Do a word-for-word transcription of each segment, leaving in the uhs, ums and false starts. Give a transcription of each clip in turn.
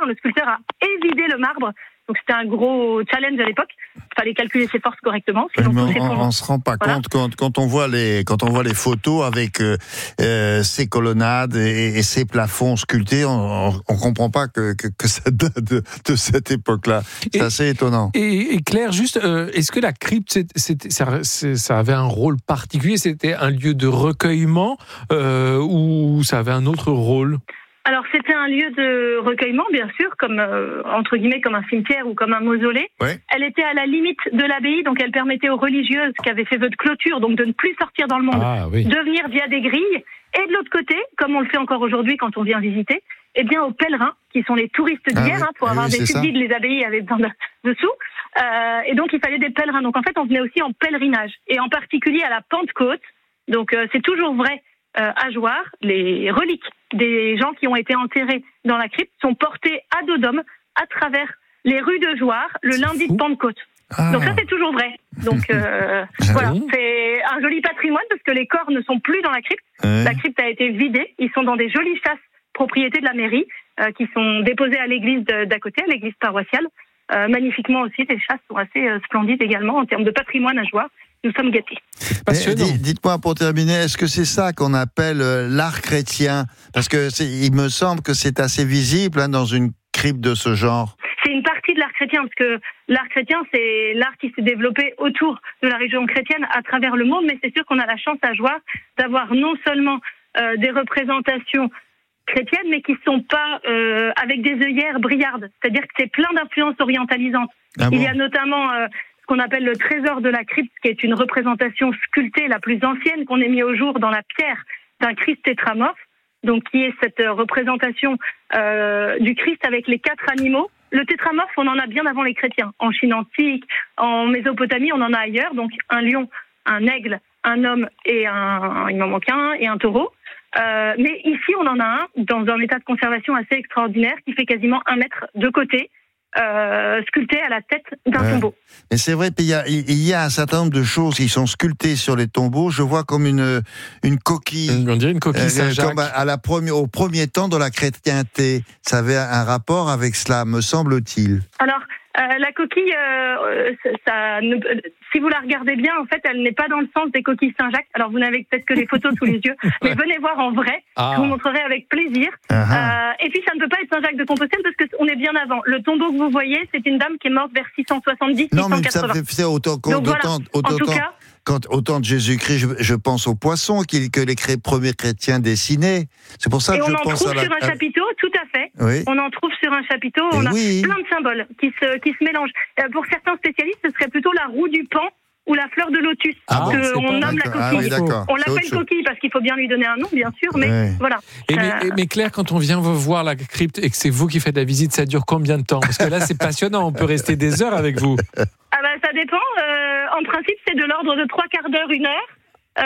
Le sculpteur a évidé le marbre. Donc c'était un gros challenge à l'époque. Il fallait calculer ses forces correctement. Sinon oui, on, on, on se rend pas voilà. compte quand, quand on voit les quand on voit les photos avec euh, euh, ces colonnades et, et ces plafonds sculptés, on, on, on comprend pas que, que, que ça date de, de cette époque-là. C'est et, assez étonnant. Et, et Claire, juste, euh, est-ce que la crypte, c'était, c'était, ça, ça avait un rôle particulier? C'était un lieu de recueillement euh, ou ça avait un autre rôle? Alors c'était un lieu de recueillement, bien sûr, comme euh, entre guillemets comme un cimetière ou comme un mausolée. Ouais. Elle était à la limite de l'abbaye, donc elle permettait aux religieuses qui avaient fait vœu de clôture, donc de ne plus sortir dans le monde, ah, oui. de venir via des grilles. Et de l'autre côté, comme on le fait encore aujourd'hui quand on vient visiter, eh bien aux pèlerins, qui sont les touristes d'hier, ah, oui. hein, pour ah, avoir oui, des subsides, les abbayes avaient besoin de, de sous. Euh, et donc il fallait des pèlerins. Donc en fait on venait aussi en pèlerinage, et en particulier à la Pentecôte. Donc euh, c'est toujours vrai. Euh, à Jouarre, les reliques des gens qui ont été enterrés dans la crypte sont portées à dos d'homme à travers les rues de Jouarre le c'est lundi fou. de Pentecôte. Ah. Donc ça c'est toujours vrai. Donc euh, voilà, c'est un joli patrimoine parce que les corps ne sont plus dans la crypte. Ouais. La crypte a été vidée. Ils sont dans des jolies chasses propriété de la mairie euh, qui sont déposées à l'église de, d'à côté, à l'église paroissiale. Euh, magnifiquement aussi, les chasses sont assez euh, splendides également en termes de patrimoine à Jouarre. Nous sommes gâtés. Passionnant. Dites-moi pour terminer, est-ce que c'est ça qu'on appelle euh, l'art chrétien? Parce que c'est, il me semble que c'est assez visible hein, dans une crypte de ce genre. C'est une partie de l'art chrétien, parce que l'art chrétien, c'est l'art qui s'est développé autour de la région chrétienne à travers le monde, mais c'est sûr qu'on a la chance à Jouarre d'avoir non seulement euh, des représentations chrétiennes, mais qui ne sont pas euh, avec des œillères brillardes. C'est-à-dire que c'est plein d'influences orientalisantes. Ah bon? Il y a notamment... Euh, ce qu'on appelle le trésor de la crypte, qui est une représentation sculptée la plus ancienne qu'on ait mis au jour dans la pierre d'un Christ tétramorphe, donc qui est cette représentation euh, du Christ avec les quatre animaux. Le tétramorphe, on en a bien avant les chrétiens. En Chine antique, en Mésopotamie, on en a ailleurs, donc un lion, un aigle, un homme et un, il m'en manque un, et un taureau. Euh, mais ici, on en a un dans un état de conservation assez extraordinaire qui fait quasiment un mètre de côté. Euh, sculpté à la tête d'un ouais. tombeau. Mais c'est vrai, il y, a, il y a un certain nombre de choses qui sont sculptées sur les tombeaux. Je vois comme une, une coquille. On dirait une coquille euh, Saint-Jacques. Comme à la première, au premier temps de la chrétienté. Ça avait un rapport avec cela, me semble-t-il. Alors, euh, la coquille, euh, ça, ça ne, si vous la regardez bien, en fait, elle n'est pas dans le sens des coquilles Saint-Jacques. Alors, vous n'avez peut-être que les photos sous les yeux, mais venez voir en vrai. Ah. Je vous montrerai avec plaisir. Uh-huh. Euh, et puis, ça ne peut pas être Saint-Jacques de Compostelle parce qu'on est bien avant. Le tombeau que vous voyez, c'est une dame qui est morte vers six cent soixante-dix six cent quatre-vingts. Non, mais ça fait autant, autant, Donc, voilà. autant, en tout cas, quand, au temps de Jésus-Christ, je, je pense aux poissons que les cré, premiers chrétiens dessinaient. C'est pour ça et que je pense à pense à on en trouve sur un chapiteau, tout à fait. Oui. On en trouve sur un chapiteau. Et on a oui. plein de symboles qui se, qui se mélangent. Euh, pour certains spécialistes, ce serait plutôt la roue du pan ou la fleur de lotus. Ah bon, on nomme la coquille. Ah oui, d'accord. On l'appelle coquille parce qu'il faut bien lui donner un nom, bien sûr, mais ouais. voilà. Et mais, euh... mais Claire, quand on vient voir la crypte et que c'est vous qui faites la visite, ça dure combien de temps? Parce que là, c'est passionnant, on peut rester des heures avec vous. Ah bah, ça dépend. Euh, en principe, c'est de l'ordre de trois quarts d'heure, une heure.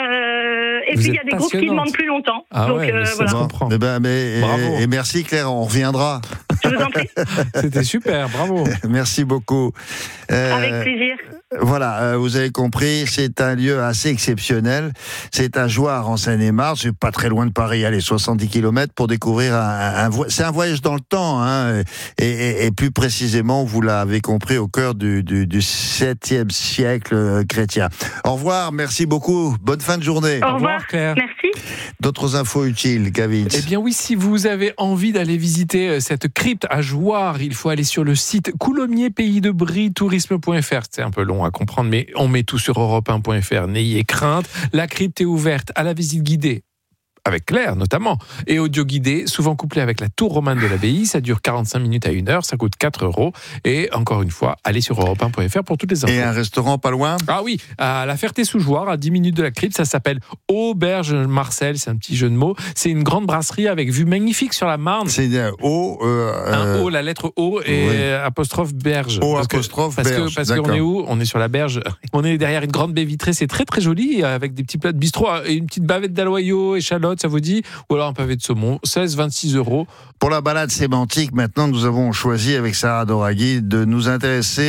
Euh, et vous puis il y a des groupes qui demandent plus longtemps. Ah donc ouais, euh, voilà. Bon, eh ben, mais, bravo. Et, et merci Claire, on reviendra. Je vous en prie. C'était super, bravo. Merci beaucoup. Euh, Avec plaisir. Voilà, euh, vous avez compris, c'est un lieu assez exceptionnel. C'est à Jouarre en Seine-et-Marne, c'est pas très loin de Paris, allez, soixante-dix kilomètres pour découvrir un, un, un vo- c'est un voyage dans le temps, hein, et, et, et plus précisément, vous l'avez compris, au cœur du, du, du septième siècle euh, chrétien. Au revoir, merci beaucoup, bonne fin de journée. Au, Au revoir, Claire. Merci. D'autres infos utiles, Gavin? Eh bien oui, si vous avez envie d'aller visiter cette crypte à Jouarre, il faut aller sur le site coulommiers pays de brie tourisme point f r. C'est un peu long à comprendre, mais on met tout sur europe un point f r. N'ayez crainte. La crypte est ouverte à la visite guidée, avec Claire notamment, et audio guidé, souvent couplé avec la tour romane de l'abbaye. Ça dure quarante-cinq minutes à une heure, ça coûte quatre euros. Et encore une fois, allez sur europe un point f r pour toutes les infos. Et un restaurant pas loin? Ah oui, à la Ferté-sous-Jouarre, à dix minutes de la crypte, ça s'appelle Auberge Marcel, c'est un petit jeu de mots. C'est une grande brasserie avec vue magnifique sur la Marne. C'est un O. Euh, un O, la lettre O et oui. apostrophe berge. O parce apostrophe que, parce berge. Que, parce qu'on est où? On est sur la berge. On est derrière une grande baie vitrée, c'est très très joli, avec des petits plats de bistrot et une petite bavette d'aloyaux, échalotes, ça vous dit? Ou alors un pavé de saumon, seize à vingt-six euros. Pour la balade sémantique, maintenant, nous avons choisi avec Sarah Doraghi de nous intéresser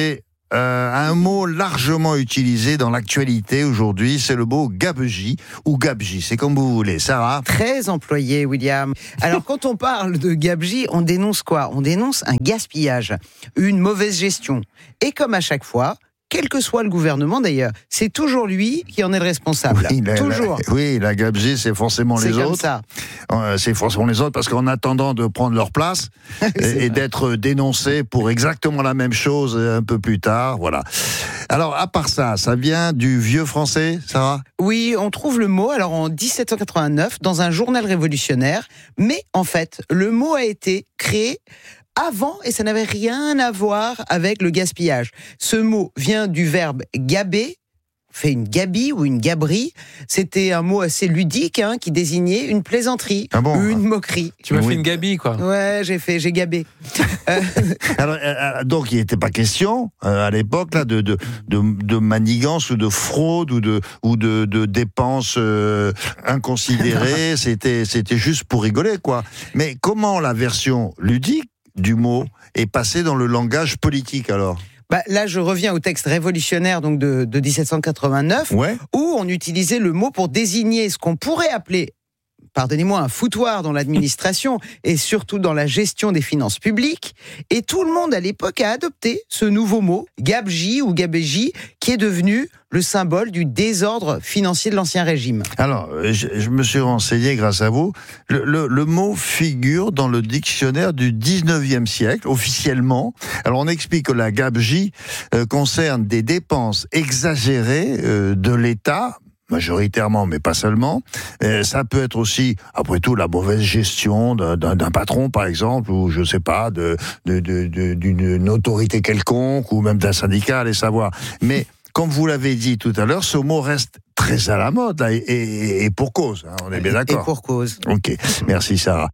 euh, un mot largement utilisé dans l'actualité aujourd'hui, c'est le mot gabegie ou gabegie, c'est comme vous voulez. Sarah ? Très employé, William. Alors, quand on parle de gabegie, on dénonce quoi ? On dénonce un gaspillage, une mauvaise gestion. Et comme à chaque fois, quel que soit le gouvernement d'ailleurs, c'est toujours lui qui en est le responsable. Oui, la, toujours. La, oui, la gabegie, c'est forcément c'est les comme autres. Ça. Euh, c'est forcément les autres parce qu'en attendant de prendre leur place et, et d'être dénoncés pour exactement la même chose un peu plus tard, voilà. Alors, à part ça, ça vient du vieux français, Sarah ? Oui, on trouve le mot, alors en dix-sept cent quatre-vingt-neuf, dans un journal révolutionnaire, mais en fait, le mot a été créé avant, et ça n'avait rien à voir avec le gaspillage. Ce mot vient du verbe gaber, fait une gabie ou une gaberie. C'était un mot assez ludique, hein, qui désignait une plaisanterie, ah bon, une moquerie. Tu m'as oui. fait une gabie, quoi. Ouais, j'ai fait, j'ai gabé. euh... Alors, euh, donc, il n'était pas question euh, à l'époque là de, de de de manigance ou de fraude ou de ou de, de dépenses euh, inconsidérées. c'était c'était juste pour rigoler, quoi. Mais comment la version ludique du mot est passée dans le langage politique alors ? Bah, là, je reviens au texte révolutionnaire donc de, de dix-sept cent quatre-vingt-neuf, ouais. où on utilisait le mot pour désigner ce qu'on pourrait appeler, pardonnez-moi, un foutoir dans l'administration et surtout dans la gestion des finances publiques. Et tout le monde à l'époque a adopté ce nouveau mot, gabegie ou gabégie, qui est devenu le symbole du désordre financier de l'Ancien Régime. Alors, je, je me suis renseigné grâce à vous. Le, le, le mot figure dans le dictionnaire du dix-neuvième siècle, officiellement. Alors, on explique que la gabegie euh, concerne des dépenses exagérées euh, de l'État, majoritairement, mais pas seulement. Et ça peut être aussi, après tout, la mauvaise gestion d'un, d'un patron, par exemple, ou je sais pas, de, de, de, de, d'une autorité quelconque, ou même d'un syndicat, allez savoir. Mais comme vous l'avez dit tout à l'heure, ce mot reste très à la mode, là, et, et, et pour cause, hein, on est bien d'accord. Et pour cause. Ok, merci Sarah.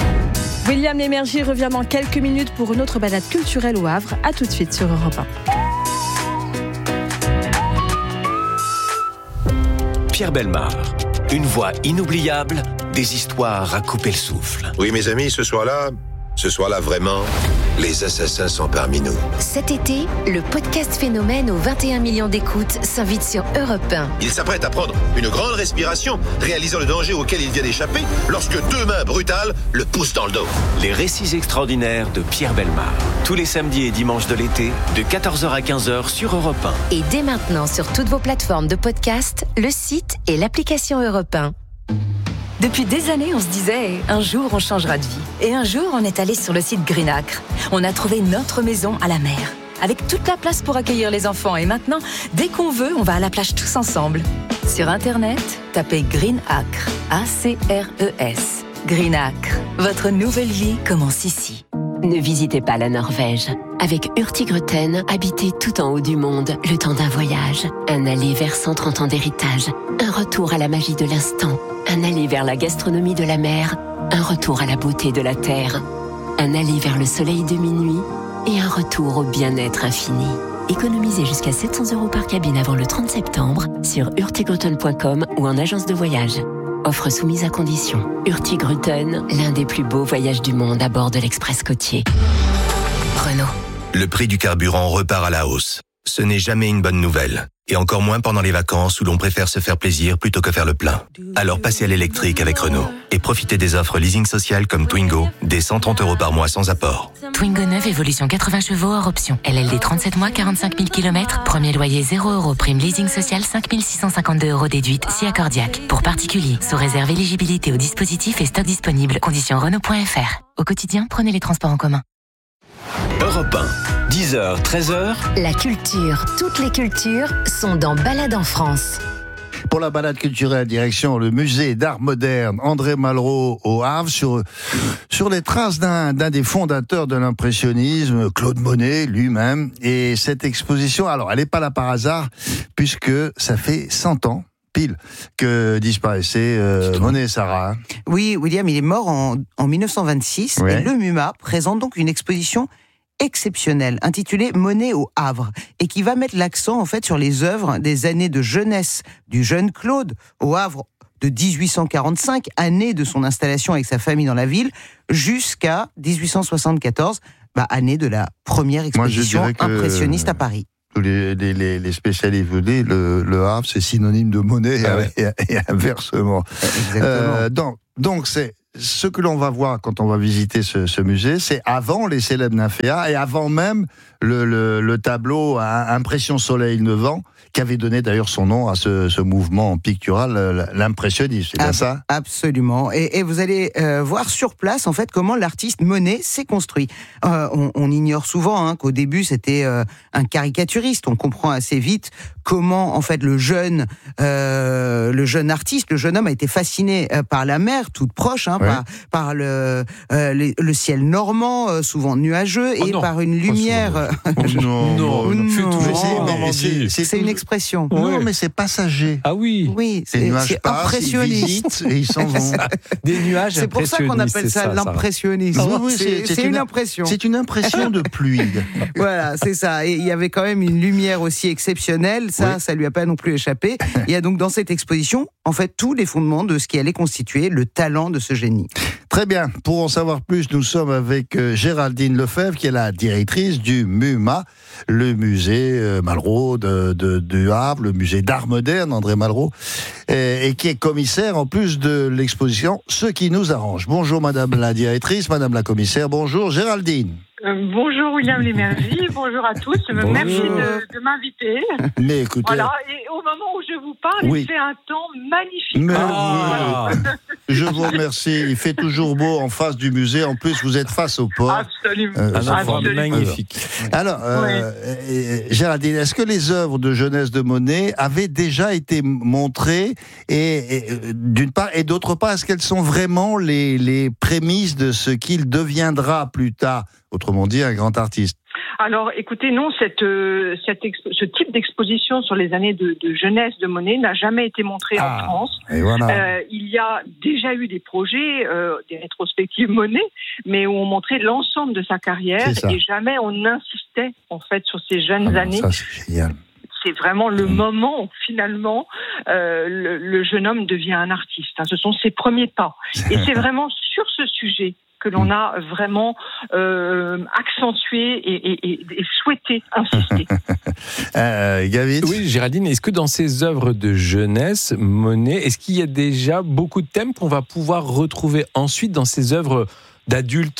William Lémergie revient dans quelques minutes pour une autre balade culturelle au Havre. À tout de suite sur Europe un. Pierre Bellemare, une voix inoubliable, des histoires à couper le souffle. Oui, mes amis, ce soir-là, ce soir-là, vraiment, les assassins sont parmi nous. Cet été, le podcast Phénomène aux vingt et un millions d'écoutes s'invite sur Europe un. Il s'apprête à prendre une grande respiration, réalisant le danger auquel il vient d'échapper, lorsque deux mains brutales le poussent dans le dos. Les récits extraordinaires de Pierre Bellemare. Tous les samedis et dimanches de l'été, de quatorze heures à quinze heures sur Europe un. Et dès maintenant sur toutes vos plateformes de podcast, le site et l'application Europe un. Depuis des années, on se disait « un jour, on changera de vie ». Et un jour, on est allé sur le site Greenacre. On a trouvé notre maison à la mer, avec toute la place pour accueillir les enfants. Et maintenant, dès qu'on veut, on va à la plage tous ensemble. Sur Internet, tapez Greenacre, A C R E S. Greenacre, votre nouvelle vie commence ici. Ne visitez pas la Norvège. Avec Hurtigruten, habitez tout en haut du monde le temps d'un voyage. Un aller vers cent trente ans d'héritage. Un retour à la magie de l'instant. Un aller vers la gastronomie de la mer. Un retour à la beauté de la terre. Un aller vers le soleil de minuit. Et un retour au bien-être infini. Économisez jusqu'à sept cents euros par cabine avant le trente septembre sur hurtigruten point com ou en agence de voyage. Offre soumise à condition. Hurtigruten, l'un des plus beaux voyages du monde à bord de l'Express côtier. Renault. Le prix du carburant repart à la hausse. Ce n'est jamais une bonne nouvelle. Et encore moins pendant les vacances où l'on préfère se faire plaisir plutôt que faire le plein. Alors passez à l'électrique avec Renault. Et profitez des offres leasing social comme Twingo, des cent trente euros par mois sans apport. Twingo neuf, évolution quatre-vingts chevaux hors option. L L D trente-sept mois, quarante-cinq mille kilomètres. Premier loyer zéro euros. Prime leasing social cinq mille six cent cinquante-deux euros déduite si accordiaque. Pour particuliers, sous réserve éligibilité au dispositif et stock disponible. Conditions Renault point F R. Au quotidien, prenez les transports en commun. Europe un, dix heures, treize heures. La culture, toutes les cultures sont dans Balade en France. Pour la balade culturelle, direction le musée d'art moderne André Malraux au Havre, sur, sur les traces d'un, d'un des fondateurs de l'impressionnisme, Claude Monet lui-même. Et cette exposition, alors elle n'est pas là par hasard, puisque ça fait cent ans pile que disparaissait euh, Monet, Sarah. Oui, William, il est mort en, en dix-neuf cent vingt-six, ouais. Et le MUMA présente donc une exposition exceptionnelle, intitulée Monet au Havre, et qui va mettre l'accent en fait sur les œuvres des années de jeunesse du jeune Claude au Havre de dix-huit cent quarante-cinq, année de son installation avec sa famille dans la ville, jusqu'à dix-huit cent soixante-quatorze, bah, année de la première exposition impressionniste à Paris. Les, les, les, les spécialistes vous disent le, le Havre, c'est synonyme de monnaie ah ouais. et, et inversement. Exactement. Euh, donc, donc c'est ce que l'on va voir quand on va visiter ce, ce musée, c'est avant les célèbres nymphéas et avant même le, le, le tableau à Impression Soleil Levant, qui avait donné d'ailleurs son nom à ce, ce mouvement pictural, l'impressionnisme. C'est bien ah, ça ? Absolument. Et, et vous allez euh, voir sur place, en fait, comment l'artiste Monet s'est construit. Euh, on, on ignore souvent hein, qu'au début, c'était euh, un caricaturiste. On comprend assez vite comment, en fait, le jeune, euh, le jeune artiste, le jeune homme a été fasciné euh, par la mer, toute proche, hein, ouais. par, par le, euh, le, le ciel normand, euh, souvent nuageux, oh et non. par une lumière... Oh non, non, non, non. C'est, c'est, c'est une expression. Non, ouais. mais c'est passager. Ah oui. Oui, c'est, les nuages c'est passent, impressionniste. Ils visitent et ils s'en vont. Des nuages c'est pour ça qu'on appelle ça, ça l'impressionnisme. Ah, oui, oui, c'est, c'est, c'est, c'est une, une impression. C'est une impression de pluie. Voilà, c'est ça. Et il y avait quand même une lumière aussi exceptionnelle. Ça, oui. ça lui a pas non plus échappé. Il y a donc dans cette exposition, en fait, tous les fondements de ce qui allait constituer le talent de ce génie. Très bien. Pour en savoir plus, nous sommes avec Géraldine Lefebvre, qui est la directrice du MUMA, le musée Malraux de, de, du Havre, le musée d'art moderne, André Malraux, et, et qui est commissaire en plus de l'exposition Ce qui nous arrange. Bonjour Madame la directrice, Madame la commissaire, bonjour Géraldine. Euh, bonjour William Lémergie, bonjour à tous, bonjour. Merci de, de m'inviter. Mais écoutez... Voilà, et au moment où je vous parle, oui. il fait un temps magnifique. Mais ah. oui. Je vous remercie, il fait toujours beau en face du musée, en plus vous êtes face au port. Absolument. Euh, Absolument. Magnifique. Alors, euh, oui. Géraldine, est-ce que les œuvres de jeunesse de Monet avaient déjà été montrées, et, et, d'une part, et d'autre part, est-ce qu'elles sont vraiment les, les prémices de ce qu'il deviendra plus tard ? Autrement dit, un grand artiste. Alors, écoutez, non, cette, euh, cette expo- ce type d'exposition sur les années de, de jeunesse de Monet n'a jamais été montré ah, en France. Et voilà. euh, il y a déjà eu des projets, euh, des rétrospectives Monet, mais où on montrait l'ensemble de sa carrière et jamais on insistait en fait sur ces jeunes ah non, années. Ça, c'est génial. C'est vraiment le mmh. moment où finalement euh, le, le jeune homme devient un artiste. Hein. Ce sont ses premiers pas. Et c'est vraiment sur ce sujet que l'on a vraiment euh, accentué et, et, et, et souhaité insister. euh, Gavit ? Oui, Géraldine, est-ce que dans ces œuvres de jeunesse, Monet, est-ce qu'il y a déjà beaucoup de thèmes qu'on va pouvoir retrouver ensuite dans ces œuvres d'adultes ?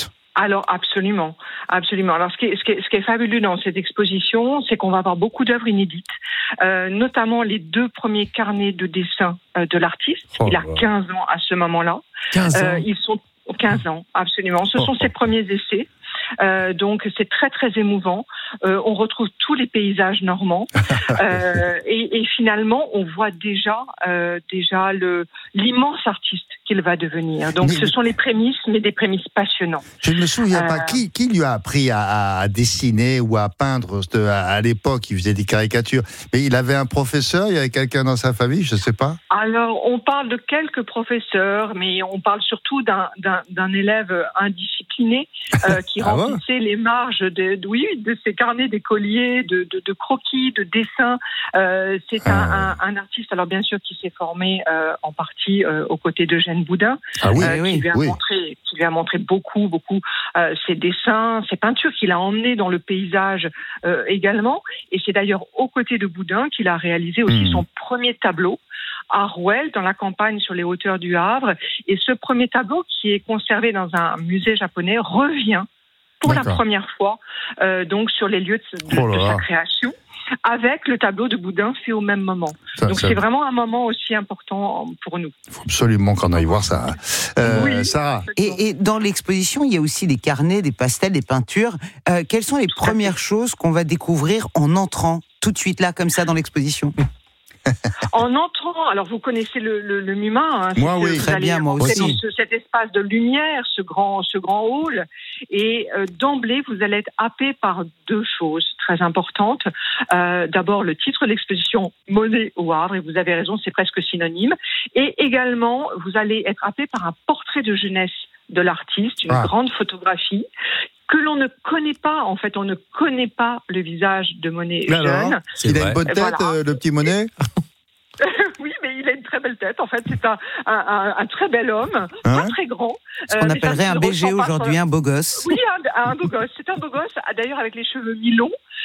Alors absolument, absolument. Alors ce qui est, ce qui est, ce qui est fabuleux dans cette exposition, c'est qu'on va avoir beaucoup d'œuvres inédites, euh, notamment les deux premiers carnets de dessin euh, de l'artiste. Oh, Il a wow. quinze ans à ce moment-là. quinze ans. Euh, ils sont quinze ans, absolument. Ce sont ses premiers essais. Euh, donc c'est très très émouvant. Euh, on retrouve tous les paysages normands euh, et, et finalement on voit déjà euh, déjà le l'immense artiste qu'il va devenir. Donc mais, ce sont les prémices, mais des prémices passionnantes. Je ne me souviens euh, pas qui qui lui a appris à, à dessiner ou à peindre à, à l'époque. Il faisait des caricatures, mais il avait un professeur, il y avait quelqu'un dans sa famille, je ne sais pas. Alors on parle de quelques professeurs, mais on parle surtout d'un d'un, d'un élève indiscipliné euh, qui ah remplissait ouais. les marges de, de oui de ses carnets d'écoliers, de, de, de croquis, de dessins. Euh, c'est un, ah. un, un artiste, alors bien sûr, qui s'est formé euh, en partie euh, aux côtés d'Eugène Boudin, ah oui, euh, oui, qui lui a oui. montré, qui lui a montré beaucoup, beaucoup euh, ses dessins, ses peintures qu'il a emmenées dans le paysage euh, également. Et c'est d'ailleurs aux côtés de Boudin qu'il a réalisé aussi mmh. son premier tableau à Rouelle, dans la campagne sur les hauteurs du Havre. Et ce premier tableau, qui est conservé dans un musée japonais, revient pour D'accord. la première fois euh, donc sur les lieux de, de, oh de sa création, avec le tableau de Boudin fait au même moment. Ça, donc ça... c'est vraiment un moment aussi important pour nous. Il faut absolument qu'on aille voir ça. Euh, oui, Sarah. Et, et dans l'exposition, il y a aussi des carnets, des pastels, des peintures. Euh, quelles sont les premières choses qu'on va découvrir en entrant tout de suite là, comme ça, dans l'exposition ? En entrant, alors vous connaissez le, le, le MUMA, hein, moi oui, très bien, moi aussi. Dans ce, cet espace de lumière, ce grand, ce grand hall, et euh, d'emblée vous allez être happé par deux choses très importantes. Euh, d'abord le titre de l'exposition Monet au Havre, et vous avez raison, c'est presque synonyme. Et également vous allez être happé par un portrait de jeunesse de l'artiste, une ah. grande photographie que l'on ne connaît pas. En fait, on ne connaît pas le visage de Monet jeune. Alors, il a une bonne tête, voilà. euh, le petit Monet. Oui, mais il a une très belle tête. En fait, c'est un, un, un, un très bel homme, hein pas très grand. Ce qu'on euh, appellerait un B G aujourd'hui, un beau gosse. Oui, un, un beau gosse. C'est un beau gosse, d'ailleurs avec les cheveux mi-longs,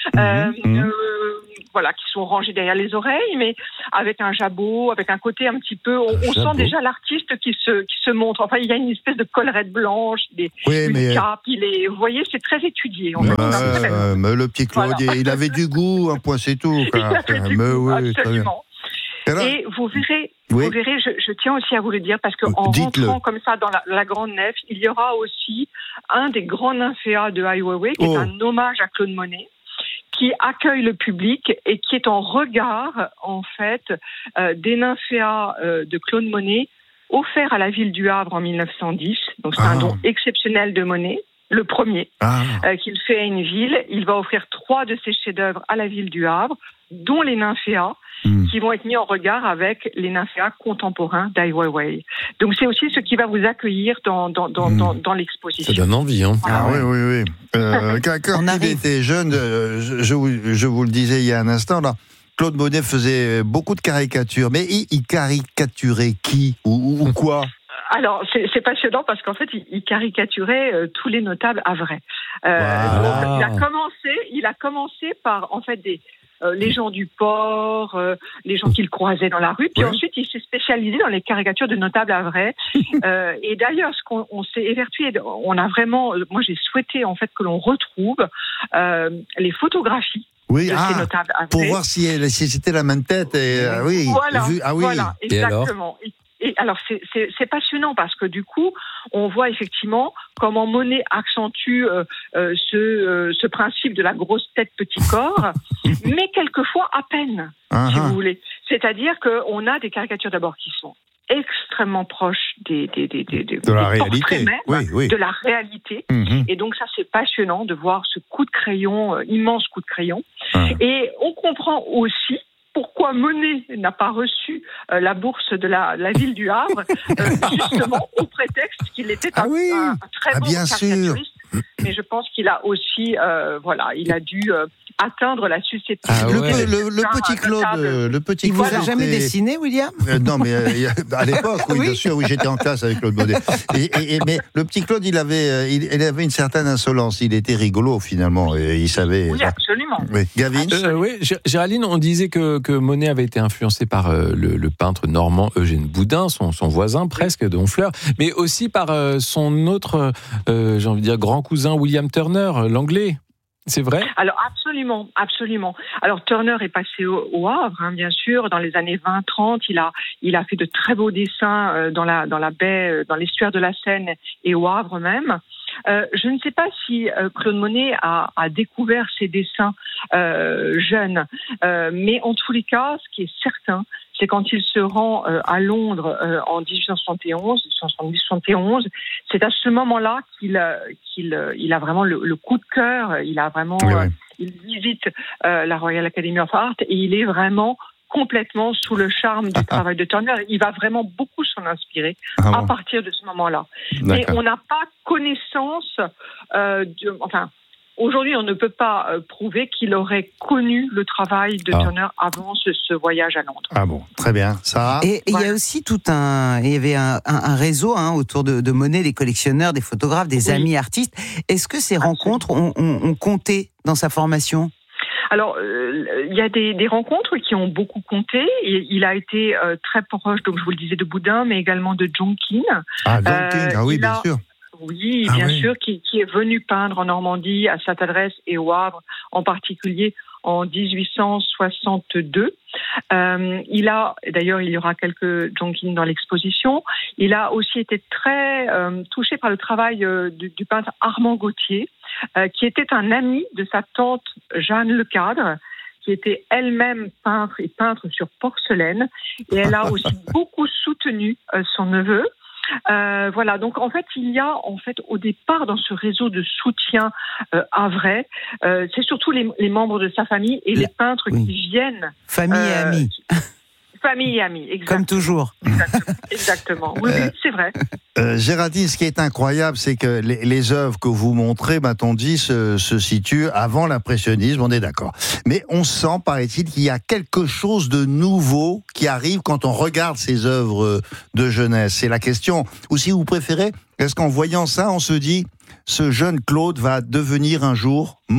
Mmh, euh, mmh. Euh, voilà, qui sont rangés derrière les oreilles, mais avec un jabot, avec un côté un petit peu, on, on sent déjà l'artiste qui se qui se montre. Enfin, il y a une espèce de collerette blanche, il est, oui, une mais... cape, il est, vous voyez, c'est très étudié. En ouais, fait, ouais, ouais, mais le petit Claude, voilà. il avait du goût, un point c'est tout. Il avait du mais goût, oui, absolument. Alors, et vous verrez, oui. vous verrez, je, je tiens aussi à vous le dire, parce qu'en rentrant comme ça dans la, la grande nef, il y aura aussi un des grands nymphéas de Ai Weiwei, qui oh. est un hommage à Claude Monet, qui accueille le public et qui est en regard, en fait, euh, des nymphéas euh, de Claude Monet, offerts à la ville du Havre en mille neuf cent dix. Donc c'est ah. un don exceptionnel de Monet. Le premier ah. euh, qu'il fait à une ville. Il va offrir trois de ses chefs-d'œuvre à la ville du Havre, dont les nymphéas, mmh. qui vont être mis en regard avec les nymphéas contemporains d'Ai Weiwei. Donc c'est aussi ce qui va vous accueillir dans, dans, dans, mmh. dans, dans l'exposition. Ça donne envie, hein. Ah, ah oui, oui, oui. Euh, quand quand il était jeune, je, je, vous, je vous le disais il y a un instant, là, Claude Monet faisait beaucoup de caricatures. Mais il, il caricaturait qui ou, ou quoi? Alors, c'est, c'est passionnant parce qu'en fait, il, il caricaturait euh, tous les notables havrais. Euh, wow. donc, il a commencé, il a commencé par en fait des euh, les gens du port, euh, les gens qu'il croisait dans la rue. Puis ouais. ensuite, il s'est spécialisé dans les caricatures de notables havrais. euh, et d'ailleurs, ce qu'on on s'est évertué, on a vraiment, moi, j'ai souhaité en fait que l'on retrouve euh, les photographies. Oui, ah, pour voir si, elle, si c'était la même tête. Et, euh, oui, voilà, vu, ah oui. voilà, exactement. Et Et alors, c'est, c'est, c'est passionnant parce que du coup, on voit effectivement comment Monet accentue euh, euh, ce, euh, ce principe de la grosse tête, petit corps, mais quelquefois à peine, uh-huh. si vous voulez. C'est-à-dire qu'on a des caricatures d'abord qui sont extrêmement proches des, des, des, des, des de la réalité, même, oui, oui. de la réalité. Mm-hmm. Et donc ça, c'est passionnant de voir ce coup de crayon, euh, immense coup de crayon. Uh-huh. Et on comprend aussi pourquoi Monet n'a pas reçu euh, la bourse de la, la ville du Havre, euh, justement au prétexte qu'il était un, ah oui. un, un très ah bon bien caricaturiste. Sûr. Mais je pense qu'il a aussi, euh, voilà, il a dû euh, atteindre la susceptibilité. Ah ouais. Le, le, le petit Claude, euh, le petit il Claude. vous a jamais dessiné, William euh, Non, mais euh, à l'époque, oui, oui, bien sûr, oui, j'étais en classe avec Claude Monet. Et, et, et, mais le petit Claude, il avait, euh, il, il avait une certaine insolence. Il était rigolo finalement, et il savait. Oui, absolument. Oui, Gavin. Euh, oui, Géraldine, on disait que, que Monet avait été influencé par euh, le, le peintre normand Eugène Boudin, son, son voisin presque de Honfleur, mais aussi par euh, son autre, euh, j'ai envie de dire, grand cousin William Turner, l'anglais. C'est vrai ? Alors absolument, absolument. Alors Turner est passé au, au Havre, hein, bien sûr, dans les années vingt trente. Il a, il a fait de très beaux dessins euh, dans la, dans la baie, euh, dans l'estuaire de la Seine et au Havre même. Euh, je ne sais pas si euh, Claude Monet a, a découvert ses dessins euh, jeunes, euh, mais en tous les cas, ce qui est certain, c'est quand il se rend euh, à Londres euh, en dix-huit cent soixante et onze, dix-huit cent soixante et onze, c'est à ce moment-là qu'il, qu'il il a vraiment le, le coup de cœur. Il a vraiment, oui, oui. Euh, il visite euh, la Royal Academy of Art et il est vraiment complètement sous le charme du travail de Turner. Il va vraiment beaucoup s'en inspirer ah bon. à partir de ce moment-là. D'accord. Mais on n'a pas connaissance, euh, de, enfin. Aujourd'hui, on ne peut pas euh, prouver qu'il aurait connu le travail de ah. Turner avant ce, ce voyage à Londres. Ah bon, très bien. Ça. Et il voilà. y a aussi tout un, il y avait un, un, un réseau hein, autour de, de Monet, des collectionneurs, des photographes, des oui. amis artistes. Est-ce que ces Absolument. rencontres ont, ont, ont compté dans sa formation ? Alors, euh, il y a des, des rencontres qui ont beaucoup compté. Il, il a été euh, très proche, donc je vous le disais, de Boudin, mais également de Jonkin. Ah, Jonkin, euh, ah oui, bien a... sûr. Oui, bien ah oui. sûr, qui, qui est venu peindre en Normandie, à Sainte-Adresse et au Havre, en particulier en dix-huit cent soixante-deux. Euh, il a, d'ailleurs, il y aura quelques Jonkin dans l'exposition. Il a aussi été très euh, touché par le travail euh, du, du peintre Armand Gauthier, euh, qui était un ami de sa tante Jeanne Lecadre, qui était elle-même peintre et peintre sur porcelaine. Et elle a aussi beaucoup soutenu euh, son neveu. Euh, voilà, donc en fait, il y a en fait au départ dans ce réseau de soutien euh, havrais, euh, c'est surtout les, les membres de sa famille et les, les peintres oui. qui viennent. Famille euh, et amis. Famille et amis, exactement. Comme toujours. Exactement, exactement. Oui, oui, c'est vrai. Euh, Géraldine, ce qui est incroyable, c'est que les, les œuvres que vous montrez, m'a-t-on dit, se, se situent avant l'impressionnisme, on est d'accord. Mais on sent, paraît-il, qu'il y a quelque chose de nouveau qui arrive quand on regarde ces œuvres de jeunesse. C'est la question. Ou si vous préférez, est-ce qu'en voyant ça, on se dit, ce jeune Claude va devenir un jour Monet ?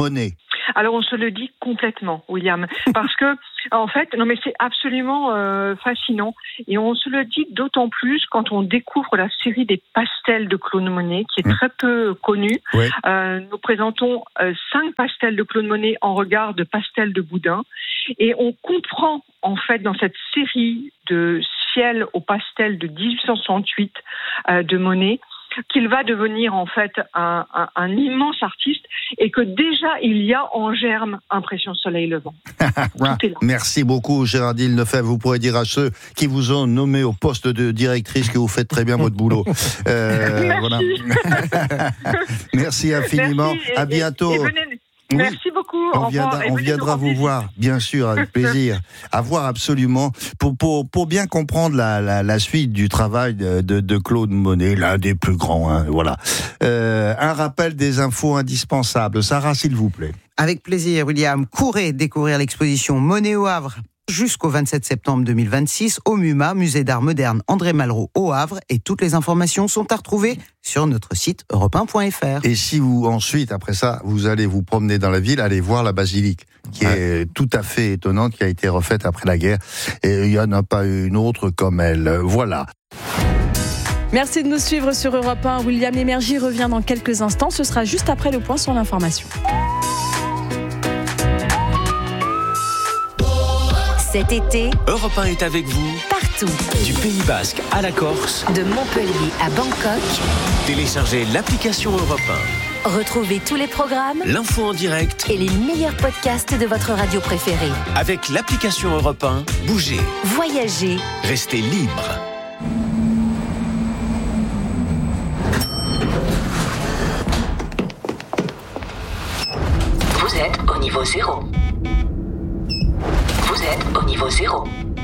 Alors on se le dit complètement, William, parce que en fait, non mais c'est absolument euh, fascinant et on se le dit d'autant plus quand on découvre la série des pastels de Claude Monet qui est mmh. très peu connue. Oui. Euh, nous présentons euh, cinq pastels de Claude Monet en regard de pastels de Boudin et on comprend en fait dans cette série de ciel au pastel de dix-huit cent soixante-huit euh, de Monet qu'il va devenir en fait un, un, un immense artiste et que déjà il y a en germe Impression Soleil Levant. Tout est là. Merci beaucoup Géraldine Lefebvre. Vous pourrez dire à ceux qui vous ont nommé au poste de directrice que vous faites très bien votre boulot. Euh, Merci. Voilà. Merci infiniment. Merci et, à bientôt. Et, et venez... Oui. Merci beaucoup. On viendra, on viendra vous voir, bien sûr, avec plaisir. À voir absolument. Pour, pour, pour bien comprendre la, la, la suite du travail de, de, de Claude Monet, l'un des plus grands, hein, voilà. Euh, un rappel des infos indispensables. Sarah, s'il vous plaît. Avec plaisir, William. Courez découvrir l'exposition Monet au Havre jusqu'au vingt-sept septembre deux mille vingt-six au MUMA, Musée d'art moderne André Malraux au Havre, et toutes les informations sont à retrouver sur notre site europe un point f r. Et si vous, ensuite, après ça, vous allez vous promener dans la ville, allez voir la basilique, qui ouais. est tout à fait étonnante, qui a été refaite après la guerre, et il n'y en a pas une autre comme elle. Voilà. Merci de nous suivre sur Europe un. William Lémergie revient dans quelques instants, ce sera juste après le point sur l'information. Cet été, Europe un est avec vous partout. Du Pays Basque à la Corse, de Montpellier à Bangkok. Téléchargez l'application Europe un. Retrouvez tous les programmes, l'info en direct et les meilleurs podcasts de votre radio préférée. Avec l'application Europe un, bougez, voyagez, restez libre. Vous êtes au niveau zéro. Vous êtes au niveau zéro.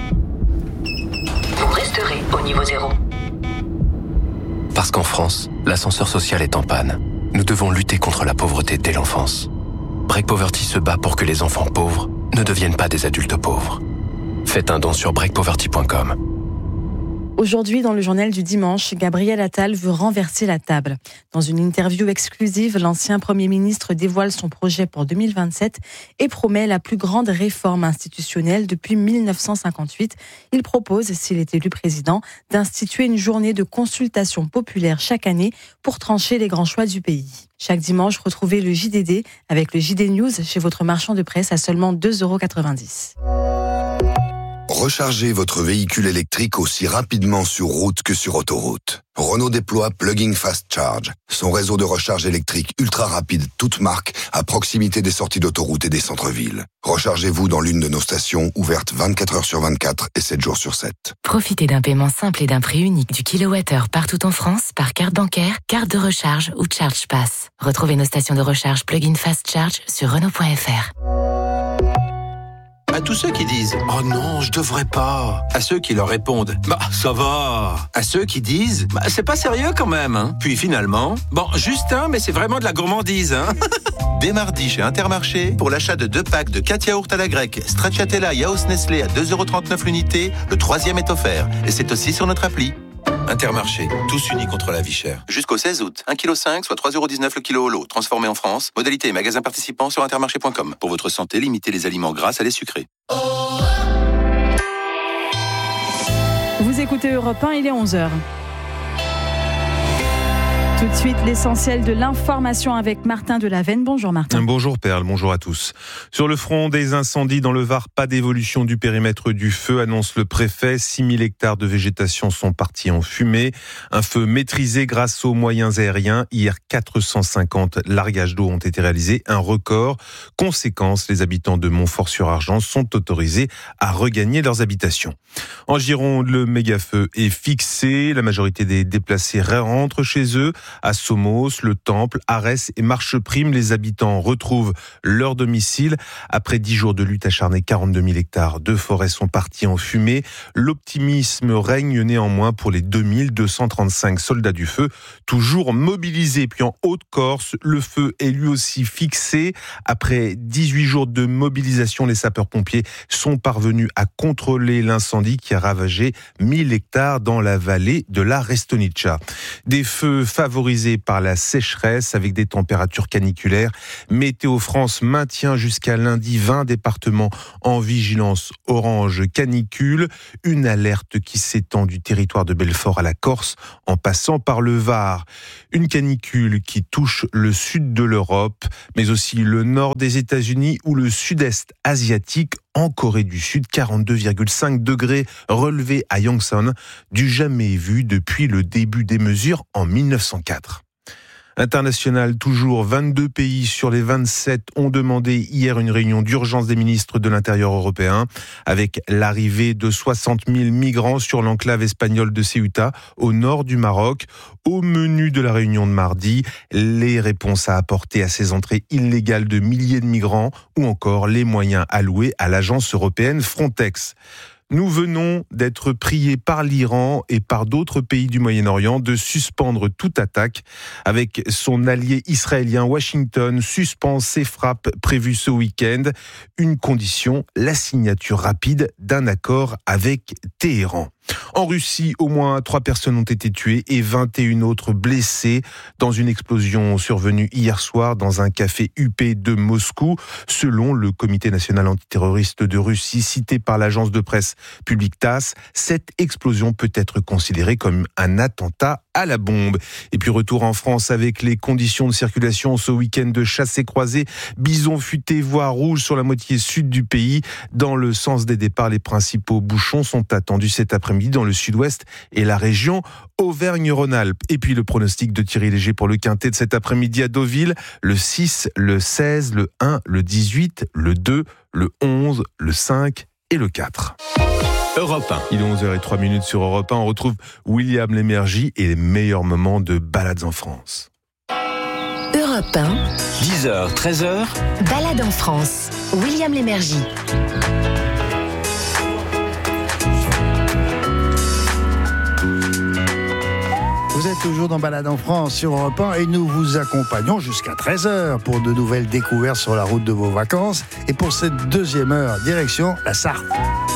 Vous resterez au niveau zéro. Parce qu'en France, l'ascenseur social est en panne. Nous devons lutter contre la pauvreté dès l'enfance. Break Poverty se bat pour que les enfants pauvres ne deviennent pas des adultes pauvres. Faites un don sur break poverty point com. Aujourd'hui, dans le journal du dimanche, Gabriel Attal veut renverser la table. Dans une interview exclusive, l'ancien Premier ministre dévoile son projet pour deux mille vingt-sept et promet la plus grande réforme institutionnelle depuis mille neuf cent cinquante-huit. Il propose, s'il est élu président, d'instituer une journée de consultation populaire chaque année pour trancher les grands choix du pays. Chaque dimanche, retrouvez le J D D avec le J D News chez votre marchand de presse à seulement deux euros quatre-vingt-dix. Rechargez votre véhicule électrique aussi rapidement sur route que sur autoroute. Renault déploie Plug-in Fast Charge, son réseau de recharge électrique ultra rapide, toute marque, à proximité des sorties d'autoroute et des centres-villes. Rechargez-vous dans l'une de nos stations, ouvertes vingt-quatre heures sur vingt-quatre et sept jours sur sept. Profitez d'un paiement simple et d'un prix unique du kilowattheure partout en France par carte bancaire, carte de recharge ou Charge Pass. Retrouvez nos stations de recharge Plug-in Fast Charge sur Renault point f r. À tous ceux qui disent « Oh non, je devrais pas », à ceux qui leur répondent « Bah, ça va », à ceux qui disent « Bah, c'est pas sérieux quand même hein. ». Puis finalement « Bon, juste un, mais c'est vraiment de la gourmandise hein. ». Dès mardi chez Intermarché, pour l'achat de deux packs de quatre yaourts à la grecque, Stracciatella Yaourt Nestlé à deux euros trente-neuf l'unité, le troisième est offert. Et c'est aussi sur notre appli. Intermarché, tous unis contre la vie chère. Jusqu'au seize août, un virgule cinq kilos, soit trois euros dix-neuf le kilo au lot, transformé en France. Modalité et magasin participant sur intermarché point com. Pour votre santé, limitez les aliments gras à les sucrés. Vous écoutez Europe un, il est onze heures. Tout de suite, l'essentiel de l'information avec Martin Delavenne. Bonjour Martin. Bonjour Perle, bonjour à tous. Sur le front des incendies dans le Var, pas d'évolution du périmètre du feu, annonce le préfet. six mille hectares de végétation sont partis en fumée. Un feu maîtrisé grâce aux moyens aériens. Hier, quatre cent cinquante largages d'eau ont été réalisés, un record. Conséquence, les habitants de Montfort-sur-Argens sont autorisés à regagner leurs habitations. En Gironde, le méga-feu est fixé. La majorité des déplacés rentrent chez eux. À Somos, Le Temple, Arès et Marcheprime, les habitants retrouvent leur domicile. Après dix jours de lutte acharnée, quarante-deux mille hectares de forêt sont partis en fumée. L'optimisme règne néanmoins pour les deux mille deux cent trente-cinq soldats du feu, toujours mobilisés. Puis en Haute-Corse, le feu est lui aussi fixé. Après dix-huit jours de mobilisation, les sapeurs-pompiers sont parvenus à contrôler l'incendie qui a ravagé mille hectares dans la vallée de la Restonica. Des feux favorisés favorisée par la sécheresse avec des températures caniculaires. Météo France maintient jusqu'à lundi vingt départements en vigilance orange canicule. Une alerte qui s'étend du territoire de Belfort à la Corse en passant par le Var. Une canicule qui touche le sud de l'Europe, mais aussi le nord des États-Unis ou le sud-est asiatique. En Corée du Sud, quarante-deux virgule cinq degrés relevés à Yongsan, du jamais vu depuis le début des mesures en mille neuf cent quatre. International, toujours, vingt-deux pays sur les vingt-sept ont demandé hier une réunion d'urgence des ministres de l'Intérieur européens avec l'arrivée de soixante mille migrants sur l'enclave espagnole de Ceuta, au nord du Maroc. Au menu de la réunion de mardi, les réponses à apporter à ces entrées illégales de milliers de migrants ou encore les moyens alloués à l'agence européenne Frontex. Nous venons d'être priés par l'Iran et par d'autres pays du Moyen-Orient de suspendre toute attaque. Avec son allié israélien, Washington suspend ses frappes prévues ce week-end. Une condition, la signature rapide d'un accord avec Téhéran. En Russie, au moins trois personnes ont été tuées et vingt et une autres blessées dans une explosion survenue hier soir dans un café huppé de Moscou. Selon le Comité national antiterroriste de Russie, cité par l'agence de presse publique TASS, cette explosion peut être considérée comme un attentat à la bombe. Et puis retour en France avec les conditions de circulation ce week-end de chassés-croisés, bisons futés, voire rouges sur la moitié sud du pays. Dans le sens des départs, les principaux bouchons sont attendus cet après-midi dans le sud-ouest et la région Auvergne-Rhône-Alpes. Et puis le pronostic de Thierry Léger pour le quintet de cet après-midi à Deauville, le six, le seize, le un, le dix-huit, le deux, le onze, le cinq et le quatre. Europe un. Il est onze heures zéro trois minutes sur Europe un. On retrouve William Lémergie et les meilleurs moments de balades en France. Europe un. dix heures, treize heures. Balade en France. William Lémergie. Vous êtes toujours dans Balade en France sur Europe un et nous vous accompagnons jusqu'à treize heures pour de nouvelles découvertes sur la route de vos vacances. Et pour cette deuxième heure, direction la Sarthe.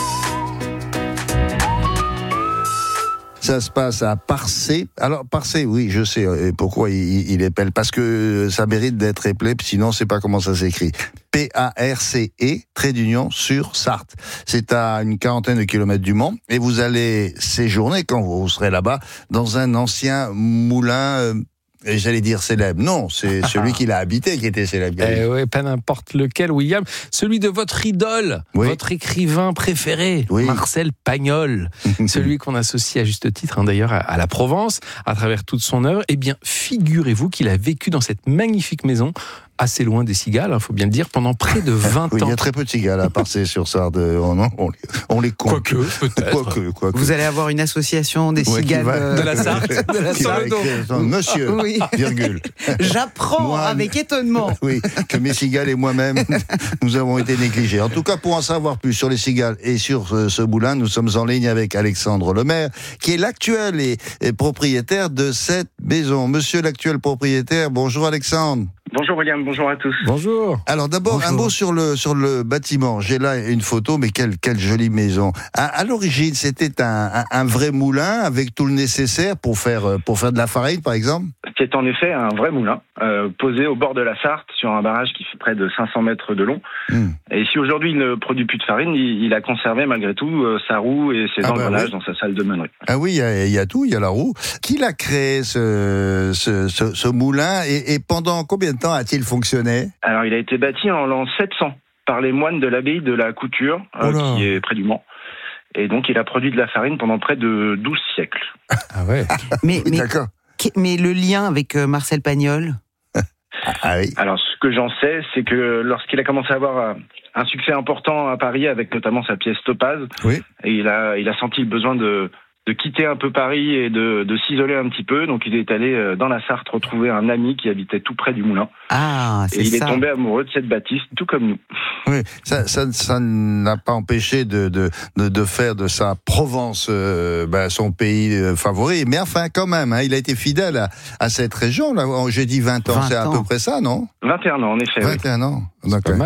Ça se passe à Parcé. Alors, Parcé, oui, je sais et pourquoi il, il épelle. Parce que ça mérite d'être épelé, sinon, on ne sait pas comment ça s'écrit. P A R C E, trait d'union, sur Sarthe. C'est à une quarantaine de kilomètres du Mans. Et vous allez séjourner, quand vous serez là-bas, dans un ancien moulin... Euh, Et j'allais dire célèbre. Non, c'est celui qui l'a habité qui était célèbre. Eh ouais, pas n'importe lequel, William. Celui de votre idole, oui. Votre écrivain préféré, oui. Marcel Pagnol. Celui qu'on associe à juste titre, hein, d'ailleurs, à, à la Provence, à travers toute son œuvre. Eh bien, figurez-vous qu'il a vécu dans cette magnifique maison, assez loin des cigales, il hein, faut bien le dire, pendant près de vingt oui, ans. Il y a très peu de cigales à Parcé sur Sarthe. On, on, on les compte. Quoique, peut-être. Quoique, quoique. Vous allez avoir une association des ouais, cigales va, de la Sarthe, de la sur le dos. Monsieur, oui. virgule. J'apprends Moi, avec étonnement. Oui, que mes cigales et moi-même, nous avons été négligés. En tout cas, pour en savoir plus sur les cigales et sur ce, ce moulin, nous sommes en ligne avec Alexandre Lemaire, qui est l'actuel et, et propriétaire de cette maison. Monsieur l'actuel propriétaire, bonjour Alexandre. Bonjour William, bonjour à tous. Bonjour. Alors d'abord, bonjour. Un mot sur le, sur le bâtiment. J'ai là une photo, mais quelle, quelle jolie maison. À, à l'origine, c'était un, un, un vrai moulin avec tout le nécessaire pour faire, pour faire de la farine, par exemple ? C'est en effet un vrai moulin, euh, posé au bord de la Sarthe, sur un barrage qui fait près de cinq cents mètres de long. Mmh. Et si aujourd'hui il ne produit plus de farine, il, il a conservé malgré tout euh, sa roue et ses ah engrenages bah oui. dans sa salle de meunerie. Ah oui, il y a, il y a tout, il y a la roue. Qui l'a créé, ce, ce, ce, ce moulin, et, et pendant combien de temps a-t-il fonctionné ? Alors il a été bâti en l'an sept cents par les moines de l'abbaye de la Couture, euh, qui est près du Mans. Et donc il a produit de la farine pendant près de douze siècles. Ah ouais. mais, mais, D'accord. Mais le lien avec euh, Marcel Pagnol ? Ah oui. Alors, ce que j'en sais, c'est que lorsqu'il a commencé à avoir un succès important à Paris, avec notamment sa pièce Topaz, oui. et il a, il a senti le besoin de, de quitter un peu Paris et de, de s'isoler un petit peu. Donc, il est allé dans la Sarthe retrouver un ami qui habitait tout près du moulin. Ah, c'est ça. Et il est tombé amoureux de cette bâtisse, tout comme nous. Oui, ça, ça, ça n'a pas empêché de, de, de, de faire de sa Provence euh, ben, son pays euh, favori. Mais enfin, quand même, hein, il a été fidèle à, à cette région. Là. J'ai dit vingt ans, vingt c'est ans. À peu près ça, non ? vingt et un ans, en effet. vingt et un oui. ans. C'est donc, pas mal, hein ?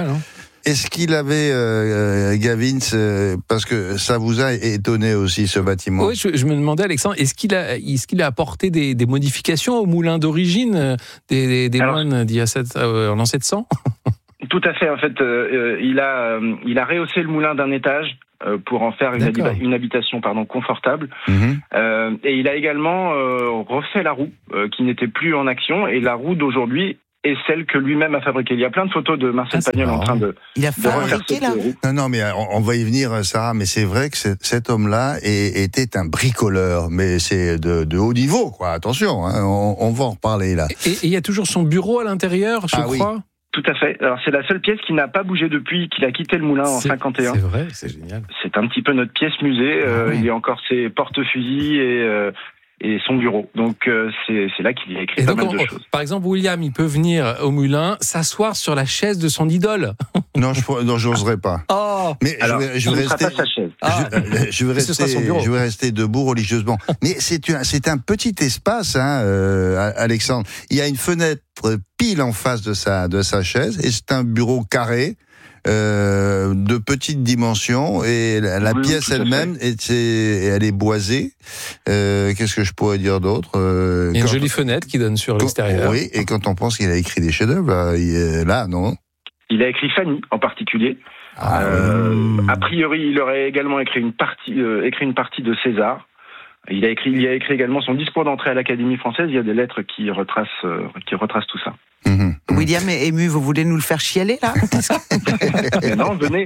Est-ce qu'il avait, euh, Gavin, euh, parce que ça vous a étonné aussi ce bâtiment? Oui, je, je me demandais, Alexandre, est-ce qu'il a, est-ce qu'il a apporté des, des modifications au moulin d'origine euh, des, des, des Alors, moines d'il y a sept, euh, en l'an sept cents? Tout à fait. En fait, euh, il a, euh, il a rehaussé le moulin d'un étage euh, pour en faire une, habi- une habitation, pardon, confortable. Mmh. Euh, et il a également euh, refait la roue euh, qui n'était plus en action, et la roue d'aujourd'hui est celle que lui-même a fabriquée. Il y a plein de photos de Marcel Ah, Pagnol en train de, il a de refaire cette roue. Non, non, mais on, on va y venir, Sarah, mais c'est vrai que cet, cet homme-là est, était un bricoleur, mais c'est de, de haut niveau, quoi. Attention, hein, on, on va en reparler, là. Et il y a toujours son bureau à l'intérieur, je Ah, crois. oui. Tout à fait. Alors, c'est la seule pièce qui n'a pas bougé depuis qu'il a quitté le moulin en C'est- cinquante et un. C'est vrai, c'est génial. C'est un petit peu notre pièce musée. Euh, Ah ouais. Il y a encore ses porte-fusils et, euh, et son bureau. Donc, euh, c'est, c'est là qu'il a écrit Et pas donc, mal de on- choses. par exemple, William, il peut venir au moulin, s'asseoir sur la chaise de son idole. Non, je pourrais- non, j'oserais pas. Oh Mais Alors, je vais, je il vais ne sera rester. pas sa chaise. Ah. Je, je vais Ce sera son rester, bureau. je vais rester debout religieusement. Mais c'est un, c'est un petit espace, hein, euh, Alexandre. Il y a une fenêtre pile en face de sa, de sa chaise, et c'est un bureau carré. Euh, de petites dimensions, et la, la Oui, pièce tout à elle-même, est, c'est- elle est boisée. Euh, qu'est-ce que je pourrais dire d'autre? Euh, Il y a une quand- jolie fenêtre qui donne sur quand- l'extérieur. Oui, et quand on pense qu'il a écrit des chefs-d'œuvre, là, il est- là, non? Il a écrit Fanny en particulier. Ah, Euh, a priori, il aurait également écrit une partie, euh, écrit une partie de César. Il a écrit, il a écrit également son discours d'entrée à l'Académie française. Il y a des lettres qui retracent, euh, qui retracent tout ça. Mmh. William est ému, vous voulez nous le faire chialer là? Non, venez.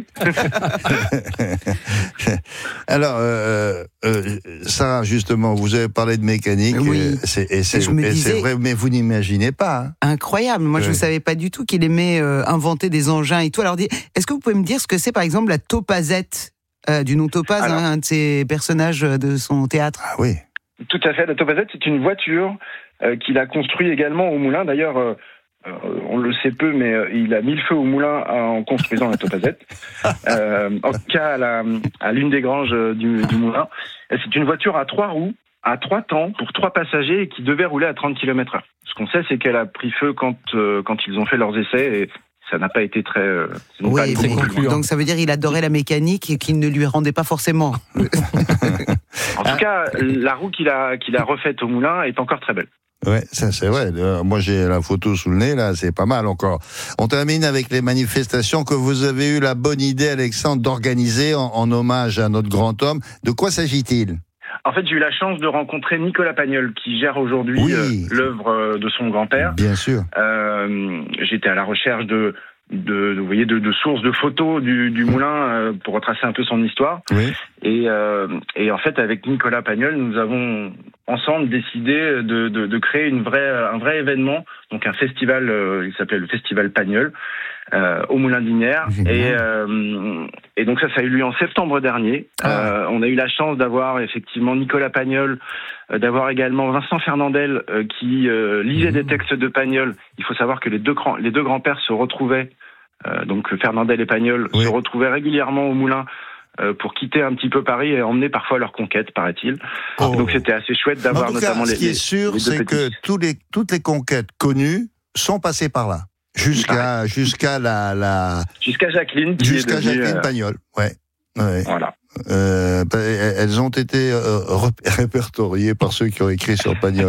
Alors, euh, euh, Sarah, justement, vous avez parlé de mécanique. Oui. euh, c'est, et c'est, Je me et c'est disais- vrai, mais vous n'imaginez pas. Hein. Incroyable. Moi, je ne Oui. savais pas du tout qu'il aimait euh, inventer des engins et tout. Alors, dis- est-ce que vous pouvez me dire ce que c'est, par exemple, la topazette euh, du nom Topaz, Alors- hein, un de ces personnages de son théâtre? Ah oui. Tout à fait. La Topazette, c'est une voiture euh, qu'il a construite également au moulin. D'ailleurs, euh, euh, on le sait peu, mais euh, il a mis le feu au moulin en construisant la Topazette. Euh, en tout cas, à, la, à l'une des granges euh, du, du moulin. Et c'est une voiture à trois roues, à trois temps, pour trois passagers, et qui devait rouler à trente kilomètres heure. Ce qu'on sait, c'est qu'elle a pris feu quand, euh, quand ils ont fait leurs essais, et ça n'a pas été très... Euh, ça n'a pas Oui, été mais- concluant. donc ça veut dire qu'il adorait la mécanique et qu'il ne lui rendait pas forcément. En tout cas, la roue qu'il a, qu'il a refaite au moulin est encore très belle. Ouais, ça c'est vrai. Euh, Moi j'ai la photo sous le nez, là, c'est pas mal encore. On termine avec les manifestations que vous avez eu la bonne idée, Alexandre, d'organiser en, en hommage à notre grand homme. De quoi s'agit-il? En fait, j'ai eu la chance de rencontrer Nicolas Pagnol, qui gère aujourd'hui Oui. euh, l'œuvre euh, de son grand-père. Bien sûr. Euh, j'étais à la recherche de, de, de, vous voyez, de, de sources de photos du, du moulin euh, pour retracer un peu son histoire. Oui. Et, euh, et en fait, avec Nicolas Pagnol, nous avons ensemble décidé de, de, de créer une vraie, un vrai événement, donc un festival, euh, il s'appelait le Festival Pagnol, euh, au Moulin d'Isnières. Et, euh, et donc ça, ça a eu lieu en septembre dernier. Ah. Euh, on a eu la chance d'avoir effectivement Nicolas Pagnol, euh, d'avoir également Vincent Fernandel euh, qui euh, lisait des textes de Pagnol. Il faut savoir que les deux, grands, les deux grands-pères se retrouvaient, euh, donc Fernandel et Pagnol, Oui. se retrouvaient régulièrement au Moulin euh, pour quitter un petit peu Paris et emmener parfois leur conquête, paraît-il. Oh. Et donc c'était assez chouette d'avoir En tout cas, notamment ce les, qui est les- sûr, les deux c'est que petits. tous les, toutes les conquêtes connues sont passées par là. Jusqu'à, jusqu'à la, la, Jusqu'à Jacqueline. qui est jusqu'à devenue, Jacqueline euh, Pagnol. Ouais. Ouais. Voilà. Euh, bah, elles ont été euh, rep- répertoriées par ceux qui ont écrit sur Pagnol.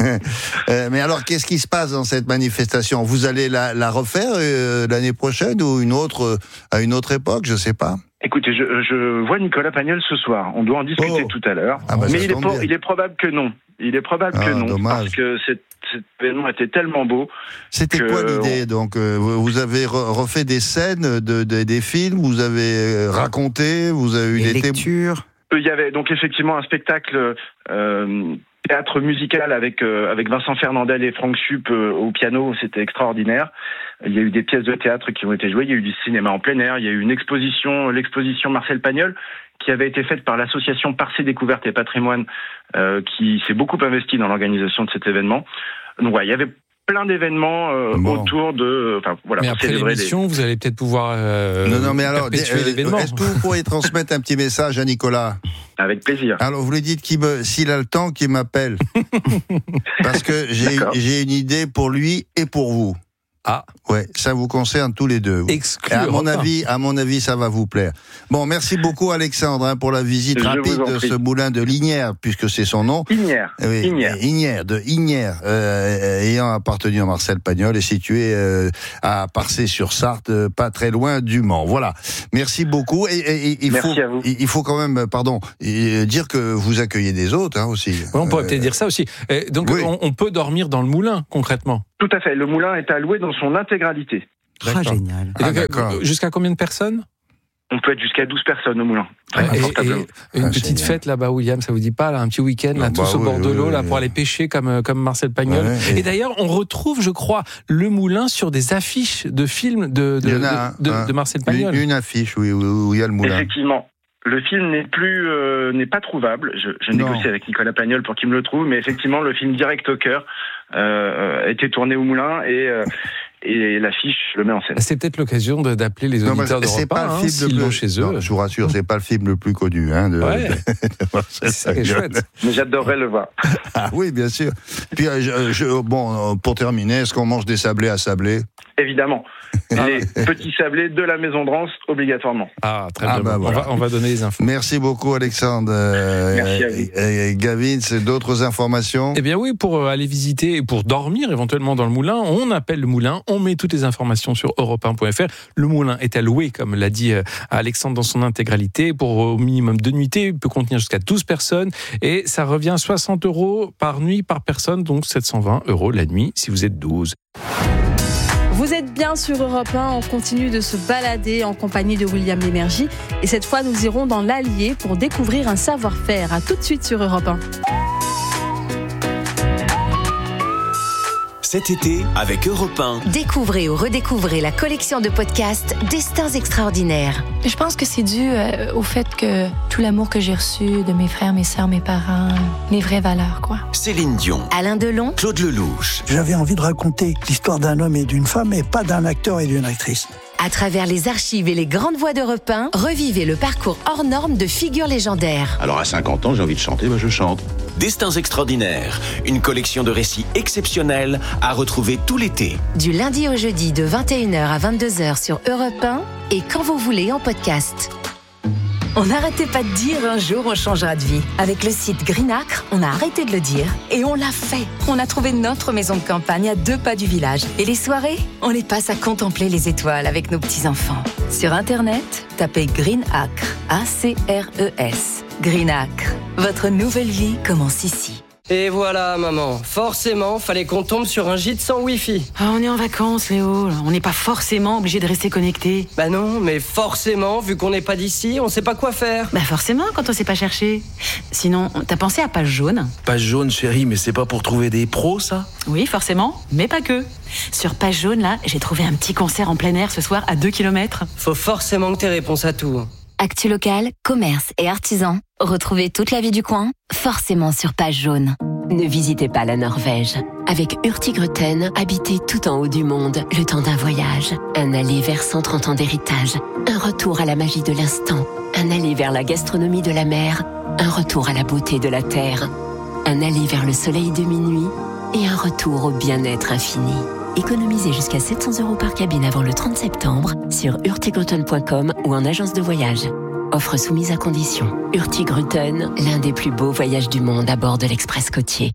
euh, mais alors, qu'est-ce qui se passe dans cette manifestation? Vous allez la, la refaire euh, l'année prochaine ou une autre euh, à une autre époque? Je sais pas. Écoutez, je, je vois Nicolas Pagnol ce soir. On doit en discuter Oh. tout à l'heure. Ah bah, ça Mais il est, tombe po- bien. il est probable que non. Il est probable Ah, que non. dommage. Parce que cet, cet événement était tellement beau. C'était que quoi l'idée? Donc, euh, vous vous avez re- refait des scènes de, de- des films, vous avez euh, raconté, vous avez eu Les des témoins. lectures. Il y avait donc effectivement un spectacle euh, théâtre musical avec euh, avec Vincent Fernandel et Franck Sup euh, au piano. C'était extraordinaire. Il y a eu des pièces de théâtre qui ont été jouées. Il y a eu du cinéma en plein air. Il y a eu une exposition, l'exposition Marcel Pagnol, qui avait été faite par l'association Parcé Découverte et Patrimoine, euh, qui s'est beaucoup investi dans l'organisation de cet événement. Donc ouais, il y avait plein d'événements euh, Bon. autour de, enfin voilà, Mais pour après célébrer les- l'émission, vous allez peut-être pouvoir euh, Non, non, mais alors, perpétuer euh, l'événement. est-ce que vous pourriez transmettre un petit message à Nicolas? Avec plaisir. Alors, vous lui dites qu'il me, s'il a le temps, qu'il m'appelle. Parce que j'ai, D'accord. j'ai une idée pour lui et pour vous. Ah, ouais, ça vous concerne tous les deux. Exclu. À mon avis, à mon avis, ça va vous plaire. Bon, merci beaucoup Alexandre hein, pour la visite Je rapide de ce moulin de Lignières, puisque c'est son nom. Ignières. Oui, Ignières. Ignières, de Ignières, euh, ayant appartenu à Marcel Pagnol et situé euh, à Parcé-sur-Sarthe, euh, pas très loin du Mans. Voilà. Merci beaucoup. Et, et, et il Merci faut, à vous. il faut quand même, pardon, dire que vous accueillez des autres hein, aussi. Ouais, on pourrait Euh, peut-être dire ça aussi. Et donc, oui. on, on peut dormir dans le moulin, concrètement. Tout à fait. Le moulin est alloué dans son intégralité. Ah, génial. Et Ah, donc, d'accord. euh, jusqu'à combien de personnes? On peut être jusqu'à douze personnes au moulin. Très Et, confortablement. et une Ah, petite génial. fête là-bas, William, ça vous dit pas là, un petit week-end là, Ah, tous bah au oui, bord de oui, l'eau oui, là oui. pour aller pêcher comme euh, comme Marcel Pagnol. Ouais, et- et d'ailleurs, on retrouve, je crois, le moulin sur des affiches de films de de, Il y en a de, un, de- un. de Marcel Pagnol. Une, une affiche, oui, où, où il y a le moulin. Effectivement. Le film n'est plus, euh, n'est pas trouvable. Je, je Non. négocie avec Nicolas Pagnol pour qu'il me le trouve, mais effectivement, le film Direct au cœur euh, a été tourné au moulin et, euh, et l'affiche le met en scène. C'est peut-être l'occasion de- d'appeler les Non, mais auditeurs c'est d'Europe pas un, le hein, film s'ils le l'ont plus. chez eux. Non, je vous rassure, c'est pas le film le plus connu. Hein, de, Ouais. de- de Marcel C'est ça qui est Pagnol. chouette. Mais j'adorerais le voir. Ah oui, bien sûr. Puis, euh, je- je- bon, euh, pour terminer, est-ce qu'on mange des sablés à sablé? Évidemment. Les petits sablés de la Maison Drance, obligatoirement. Ah, très Ah, bien. bah, on, voilà. va, on va donner les infos. Merci beaucoup, Alexandre. Euh, Merci à vous. euh, Gavin, c'est d'autres informations? Eh bien oui, pour euh, aller visiter et pour dormir éventuellement dans le moulin, on appelle le moulin, on met toutes les informations sur europe un point f r. Le moulin est alloué, comme l'a dit euh, Alexandre, dans son intégralité, pour euh, au minimum deux nuitées, il peut contenir jusqu'à douze personnes, et ça revient à soixante euros par nuit par personne, donc sept cent vingt euros la nuit si vous êtes douze. Vous êtes bien sur Europe un, on continue de se balader en compagnie de William Lémergie. Et cette fois, nous irons dans l'Allier pour découvrir un savoir-faire. À tout de suite sur Europe un. Cet été, avec Europe un. Découvrez ou redécouvrez la collection de podcasts Destins extraordinaires. Je pense que c'est dû euh, au fait que tout l'amour que j'ai reçu de mes frères, mes sœurs, mes parents, les vraies valeurs, quoi. Céline Dion, Alain Delon, Claude Lelouch. J'avais envie de raconter l'histoire d'un homme et d'une femme, et pas d'un acteur et d'une actrice. à travers les archives et les grandes voix d'Europe un, revivez le parcours hors norme de figures légendaires. Alors à cinquante ans, j'ai envie de chanter, bah je chante. Destins extraordinaires, une collection de récits exceptionnels à retrouver tout l'été. Du lundi au jeudi de vingt et une heures à vingt-deux heures sur Europe un et quand vous voulez en podcast. On n'arrêtait pas de dire un jour on changera de vie. Avec le site Greenacre, on a arrêté de le dire et on l'a fait. On a trouvé notre maison de campagne à deux pas du village. Et les soirées, on les passe à contempler les étoiles avec nos petits-enfants. Sur Internet, tapez Greenacre, A C R E S. Greenacre, votre nouvelle vie commence ici. Et voilà, maman. Forcément, fallait qu'on tombe sur un gîte sans Wi-Fi. Ah, on est en vacances, Léo. On n'est pas forcément obligé de rester connecté. Bah non, mais forcément, vu qu'on n'est pas d'ici, on sait pas quoi faire. Bah forcément, quand on sait pas chercher. Sinon, t'as pensé à Page Jaune? Page Jaune, chérie, mais c'est pas pour trouver des pros, ça? Oui, forcément, mais pas que. Sur Page Jaune, là, j'ai trouvé un petit concert en plein air ce soir à deux kilomètres. Faut forcément que t'aies réponse à tout. Actu local, commerce et artisans. Retrouvez toute la vie du coin, forcément sur Page Jaune. Ne visitez pas la Norvège. Avec Hurtigruten, habitez tout en haut du monde le temps d'un voyage. Un aller vers cent trente ans d'héritage. Un retour à la magie de l'instant. Un aller vers la gastronomie de la mer. Un retour à la beauté de la terre. Un aller vers le soleil de minuit. Et un retour au bien-être infini. Économisez jusqu'à sept cents euros par cabine avant le trente septembre sur hurtigruten point com ou en agence de voyage. Offre soumise à condition. Hurtigruten, l'un des plus beaux voyages du monde à bord de l'Express côtier.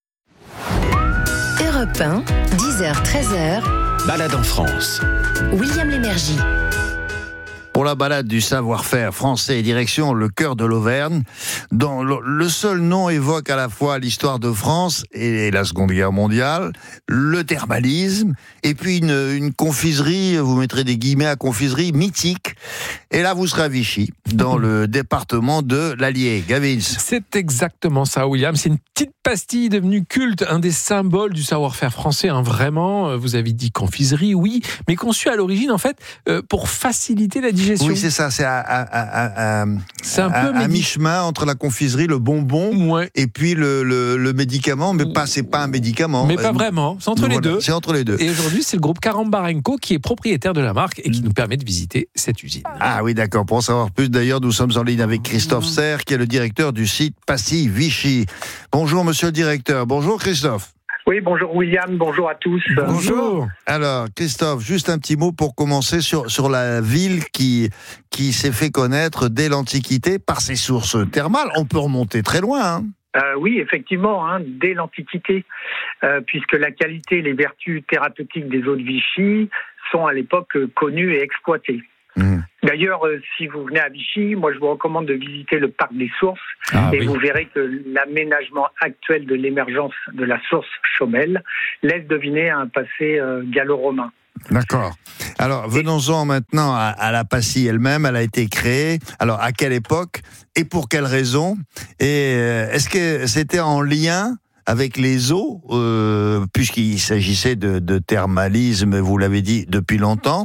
Europe un, dix heures treize heures. Balade en France. William Lémergie. Pour la balade du savoir-faire français, direction le cœur de l'Auvergne, dont le seul nom évoque à la fois l'histoire de France et la Seconde Guerre mondiale, le thermalisme, et puis une, une confiserie, vous mettrez des guillemets à confiserie, mythique. Et là, vous serez à Vichy, dans le département de l'Allier. Gavins. C'est exactement ça, William. C'est une petite pastille devenue culte, un des symboles du savoir-faire français, hein, vraiment. Vous avez dit confiserie, oui, mais conçue à l'origine, en fait, euh, pour faciliter la digestion. Oui, c'est ça, c'est à, à, à, à, c'est un à, peu à mi-chemin entre la confiserie, le bonbon, ouais. et puis le, le, le médicament, mais pas, c'est pas un médicament. Mais pas vraiment, c'est entre voilà, les deux. C'est entre les deux. Et aujourd'hui, c'est le groupe Carambarenco qui est propriétaire de la marque et qui nous permet de visiter cette usine. Ah oui, d'accord. Pour en savoir plus, d'ailleurs, nous sommes en ligne avec Christophe Serre, qui est le directeur du site Passy Vichy. Bonjour, monsieur le directeur. Bonjour, Christophe. Oui, bonjour William, bonjour à tous. Bonjour. Alors, Christophe, juste un petit mot pour commencer sur, sur la ville qui, qui s'est fait connaître dès l'Antiquité par ses sources thermales. On peut remonter très loin, hein. Euh, oui, effectivement, hein, dès l'Antiquité, euh, puisque la qualité et les vertus thérapeutiques des eaux de Vichy sont à l'époque euh, connues et exploitées. Mmh. D'ailleurs, euh, si vous venez à Vichy, moi je vous recommande de visiter le parc des Sources ah, et oui. vous verrez que l'aménagement actuel de l'émergence de la source Chaumel laisse deviner un passé euh, gallo-romain. D'accord. Alors, venons-en maintenant à, à la pastille elle-même. Elle a été créée. Alors, à quelle époque et pour quelle raison? Et euh, est-ce que c'était en lien avec les eaux, euh, puisqu'il s'agissait de, de thermalisme, vous l'avez dit, depuis longtemps.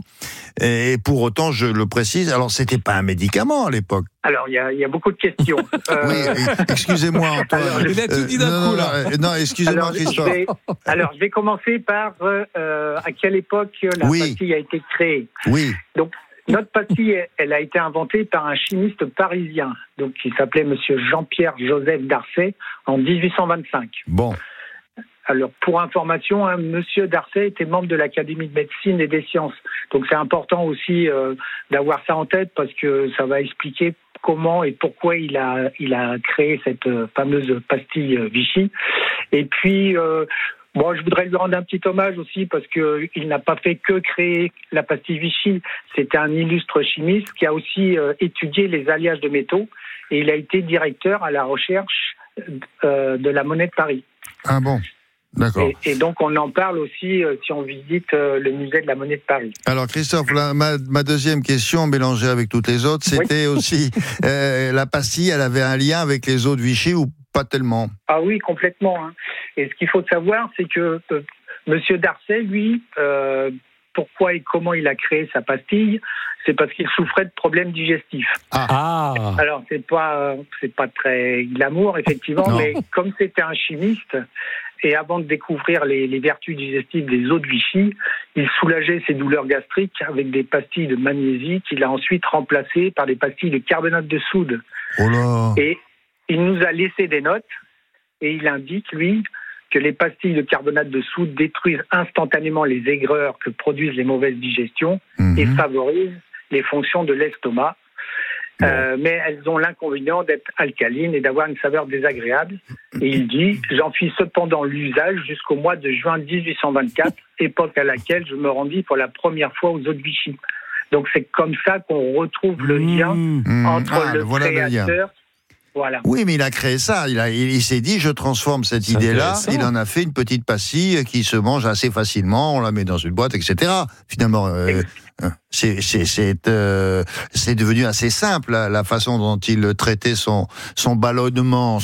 Et pour autant, je le précise, alors c'était pas un médicament à l'époque. Alors, il y, y a beaucoup de questions. Euh... Oui, excusez-moi, Antoine. Alors, il a tout dit d'un euh, coup, là. Non, non excusez-moi, alors, Christophe. Je vais, alors, je vais commencer par euh, à quelle époque la oui. pastille a été créée. Oui. Donc, notre pastille, elle a été inventée par un chimiste parisien, donc qui s'appelait Monsieur Jean-Pierre Joseph Darcet, en dix-huit cent vingt-cinq. Bon. Alors, pour information, hein, Monsieur Darcet était membre de l'Académie de médecine et des sciences. Donc, c'est important aussi euh, d'avoir ça en tête parce que ça va expliquer comment et pourquoi il a, il a créé cette euh, fameuse pastille euh, Vichy. Et puis, euh, bon, je voudrais lui rendre un petit hommage aussi parce que il n'a pas fait que créer la pastille Vichy. C'était un illustre chimiste qui a aussi euh, étudié les alliages de métaux et il a été directeur à la recherche euh, de la monnaie de Paris. Ah bon? D'accord. Et, et donc, on en parle aussi euh, si on visite euh, le musée de la Monnaie de Paris. Alors, Christophe, la, ma, ma deuxième question, mélangée avec toutes les autres, c'était oui. aussi, euh, la pastille, elle avait un lien avec les eaux de Vichy ou pas tellement? Ah oui, complètement. Hein. Et ce qu'il faut savoir, c'est que euh, Monsieur Darcet, lui, euh, pourquoi et comment il a créé sa pastille, c'est parce qu'il souffrait de problèmes digestifs. Ah. Alors, c'est pas, c'est pas très glamour, effectivement, non. Mais comme c'était un chimiste, et avant de découvrir les, les vertus digestives des eaux de Vichy, il soulageait ses douleurs gastriques avec des pastilles de magnésie qu'il a ensuite remplacées par des pastilles de carbonate de soude. Oh là. Et il nous a laissé des notes et il indique, lui, que les pastilles de carbonate de soude détruisent instantanément les aigreurs que produisent les mauvaises digestions mmh. et favorisent les fonctions de l'estomac. Bon. Euh, mais elles ont l'inconvénient d'être alcalines et d'avoir une saveur désagréable. Et il dit, j'en fis cependant l'usage jusqu'au mois de juin dix-huit cent vingt-quatre, époque à laquelle je me rendis pour la première fois aux eaux de Vichy. Donc c'est comme ça qu'on retrouve le lien mmh. entre ah, le voilà créateur. Le Voilà. Oui, mais il a créé ça. Il, a, il, il s'est dit, je transforme cette C'est idée-là. Il en a fait une petite pastille qui se mange assez facilement. On la met dans une boîte, et cetera. Finalement, euh, c'est, c'est, c'est, euh, c'est devenu assez simple la, la façon dont il traitait son, son ballonnement.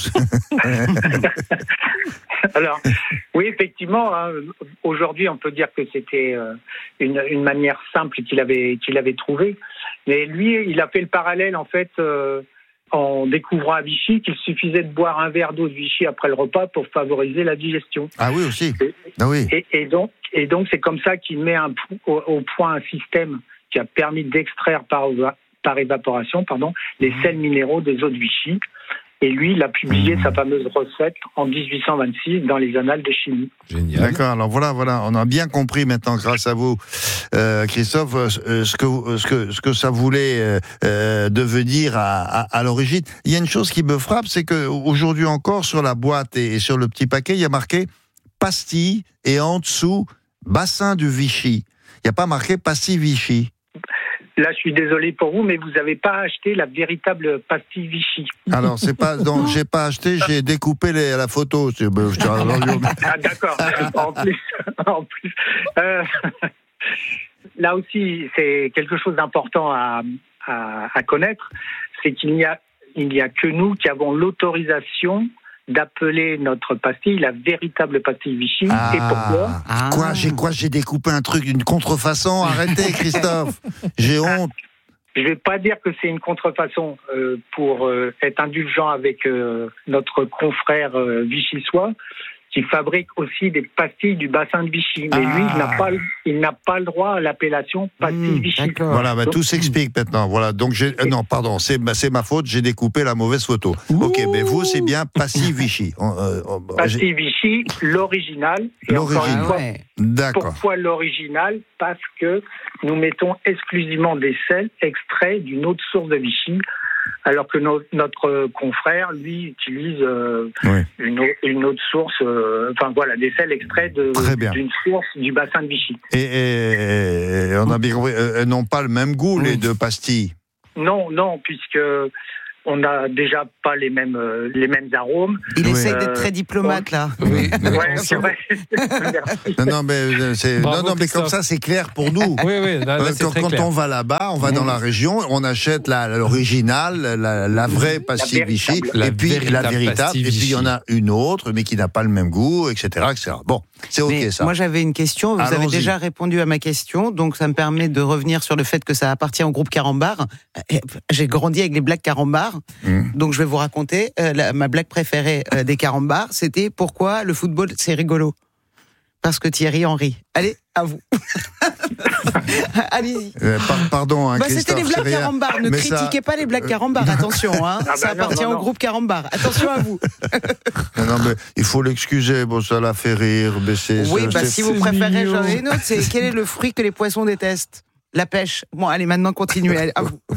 Alors, oui, effectivement, hein, aujourd'hui, on peut dire que c'était euh, une, une manière simple qu'il avait, qu'il avait trouvée. Mais lui, il a fait le parallèle, en fait. Euh, en découvrant à Vichy qu'il suffisait de boire un verre d'eau de Vichy après le repas pour favoriser la digestion. Ah oui, aussi. Et, ah oui. et, et, donc, et donc, c'est comme ça qu'il met un, au, au point un système qui a permis d'extraire par, par évaporation pardon, les sels minéraux des eaux de Vichy. Et lui, il a publié mmh. sa fameuse recette en dix-huit cent vingt-six dans les Annales de chimie. Génial. D'accord. Alors voilà, voilà, on a bien compris maintenant, grâce à vous, euh, Christophe, euh, ce que ce que ce que ça voulait euh, devenir à, à, à l'origine. Il y a une chose qui me frappe, c'est que aujourd'hui encore, sur la boîte et, et sur le petit paquet, il y a marqué pastille et en dessous bassin du Vichy. Il n'y a pas marqué pastille Vichy. Là, je suis désolé pour vous, mais vous n'avez pas acheté la véritable pastille Vichy. Alors, c'est pas, donc, j'ai pas acheté, j'ai découpé les, la photo. C'est, ben, je ah, d'accord. En plus, en plus euh, là aussi, c'est quelque chose d'important à, à, à connaître, c'est qu'il n'y a, il n'y a que nous qui avons l'autorisation d'appeler notre pastille la véritable pastille Vichy. Ah, et pourquoi ah. Quoi, j'ai quoi J'ai découpé un truc d'une contrefaçon. Arrêtez, Christophe. J'ai honte. Je ne vais pas dire que c'est une contrefaçon euh, pour euh, être indulgent avec euh, notre confrère euh, vichysois, qui fabrique aussi des pastilles du bassin de Vichy. Mais ah. lui, il n'a pas, il n'a pas le droit à l'appellation pastille mmh, Vichy. Voilà, bah, donc, tout s'explique maintenant. Voilà, donc j'ai, euh, non, pardon, c'est, bah, c'est ma faute, j'ai découpé la mauvaise photo. Ouh. Ok, mais vous, c'est bien pastille Vichy. Euh, euh, pastille Vichy, l'original. Et l'original. Fois, ouais. D'accord. Pourquoi l'original ? Parce que nous mettons exclusivement des sels extraits d'une autre source de Vichy. Alors que no- notre confrère, lui, utilise euh, oui. une, une autre source, euh, enfin voilà, des sels extraits de, d'une source du bassin de Vichy. Et, et, et on a bien compris, elles n'ont pas le même goût, oui. les deux pastilles. Non, non, puisque on n'a déjà pas les mêmes, euh, les mêmes arômes. Il oui. essaye d'être très diplomate, là. Oui, ouais, c'est vrai. non, non, mais, c'est, non, non, mais comme ça, c'est clair pour nous. Oui, oui, là, là, quand quand on va là-bas, on va mmh. dans la région, on achète la, l'original, la, la vraie pastille Vichy, et puis la véritable, et puis il y en a une autre, mais qui n'a pas le même goût, et cetera, et cetera. Bon, c'est OK, mais ça. Moi, j'avais une question. Vous Allons-y. avez déjà répondu à ma question, donc ça me permet de revenir sur le fait que ça appartient au groupe Carambar. J'ai grandi avec les Black Carambar. Mmh. Donc je vais vous raconter euh, la, ma blague préférée euh, des Carambars, c'était pourquoi le football c'est rigolo. Parce que Thierry Henry. Allez, à vous. Allez-y. Euh, par, pardon, hein, bah, c'était les Black Carambar. Ne critiquez ça... pas les Black Carambar. Attention, hein. Ah bah ça non, appartient non, non. au groupe Carambar. Attention à vous. non, non, mais il faut l'excuser. Bon, ça l'a fait rire. Mais c'est, oui, ça, bah, c'est si vous préférez, j'en ai une autre. C'est quel est le fruit que les poissons détestent ? La pêche. Bon, allez, maintenant, continuez. Allez, à vous.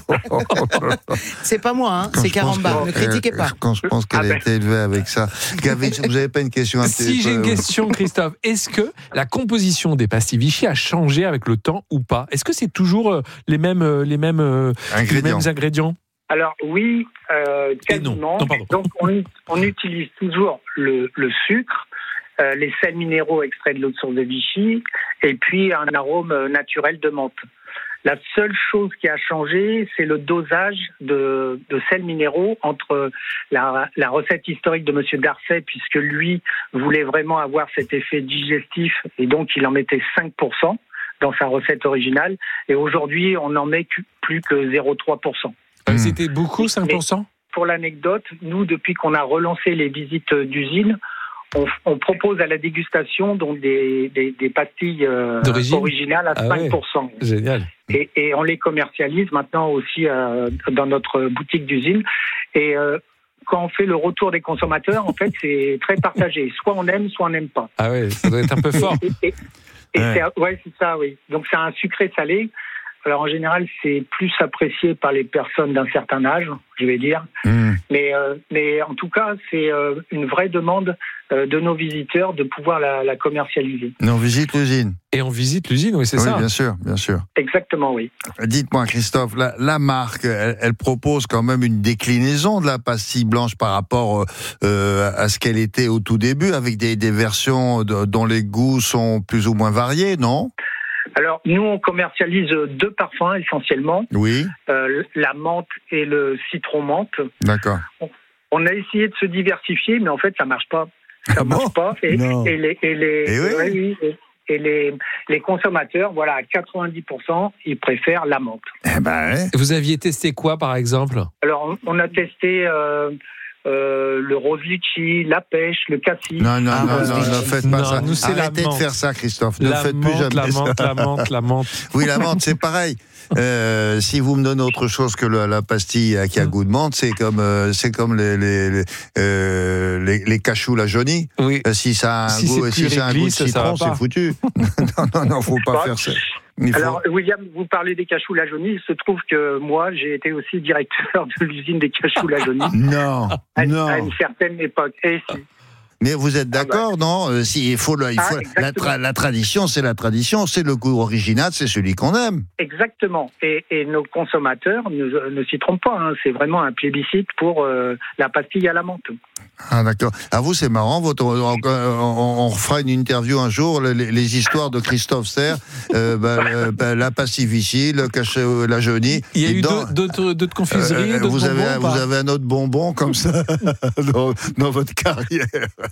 C'est pas moi, hein, c'est Carambar. Ne critiquez pas. Quand je pense qu'elle a été élevée avec ça. Gavin, vous n'avez pas une question un petit peu... Si, j'ai une question, Christophe. Est-ce que la composition des pastilles Vichy a changé avec le temps ou pas ? Est-ce que c'est toujours les mêmes, les mêmes, ingrédients. Les mêmes ingrédients ? Alors, oui, euh, quasiment. Non. Non, Donc, on, on utilise toujours le, le sucre, euh, les sels minéraux extraits de l'eau de source de Vichy, et puis un arôme naturel de menthe. La seule chose qui a changé, c'est le dosage de, de sels minéraux entre la, la recette historique de Monsieur Darcet, puisque lui voulait vraiment avoir cet effet digestif, et donc il en mettait cinq pour cent dans sa recette originale, et aujourd'hui on n'en met plus que zéro virgule trois pour cent. Mmh. C'était beaucoup, cinq pour cent ? Mais pour l'anecdote, nous, depuis qu'on a relancé les visites d'usine, On, on propose à la dégustation donc des, des, des pastilles euh, originales à ah cinq pour cent. Ouais. Génial. Et, et on les commercialise maintenant aussi euh, dans notre boutique d'usine. Et euh, quand on fait le retour des consommateurs, en fait, c'est très partagé. Soit on aime, soit on n'aime pas. Ah ouais, ça doit être un peu fort. et, et, et ouais. C'est, ouais, c'est ça, oui. Donc c'est un sucré salé. Alors en général, c'est plus apprécié par les personnes d'un certain âge, je vais dire. Mmh. Mais, euh, mais en tout cas, c'est euh, une vraie demande euh, de nos visiteurs de pouvoir la, la commercialiser. Et on visite l'usine. Et on visite l'usine, oui, c'est oui, ça. Oui, bien sûr, bien sûr. Exactement, oui. Dites-moi, Christophe, la, la marque, elle, elle propose quand même une déclinaison de la pastille blanche par rapport euh, à ce qu'elle était au tout début, avec des, des versions de, dont les goûts sont plus ou moins variés, non ? Alors, nous, on commercialise deux parfums essentiellement. Oui. Euh, la menthe et le citron menthe. D'accord. On, on a essayé de se diversifier, mais en fait, ça marche pas. Ça ah marche bon pas. Et, et les, et les, et oui. et, oui, et, et les, les consommateurs, voilà, à quatre-vingt-dix pour cent, ils préfèrent la menthe. Eh ben, ouais. Vous aviez testé quoi, par exemple ? Alors, on, on a testé... Euh, Euh, le rose litchi, la pêche, le cassis. Non, non, ah, non, non, ne faites pas non, ça. Nous, c'est Arrêtez la de faire ça, Christophe. La ne faites menthe, plus jamais la menthe, ça. La menthe, la menthe. Oui, la menthe, c'est pareil. Euh, si vous me donnez autre chose que le, la pastille qui a goût de menthe, c'est comme, euh, c'est comme les, les, les, euh, les, les cachous, la jaunie. Oui. Euh, si ça a un si goût, c'est si ça a un goût de citron, c'est foutu. non, non, non, faut pas faire ça. Il Alors, faut... William, vous parlez des cachous la jaunie. Il se trouve que moi, j'ai été aussi directeur de l'usine des cachous la jaunie. Non, à, non. À une certaine époque. Et si. Mais vous êtes d'accord, ah bah. non euh, si, il faut, le, il faut ah, la, tra- la tradition, c'est la tradition, c'est le goût original, c'est celui qu'on aime. Exactement. Et, et nos consommateurs ne, ne s'y trompent pas. Hein. C'est vraiment un plébiscite pour euh, la pastille à la menthe. Ah d'accord. À vous, c'est marrant. Votre, on, on, on fera une interview un jour, les, les histoires de Christophe Serre, euh, bah, bah, la pastille Vichy, le cachet, la jaunie. Il y a eu dans, d'autres, d'autres confiseries, euh, d'autres vous bonbons. Avez, vous avez un autre bonbon comme ça dans, dans votre carrière.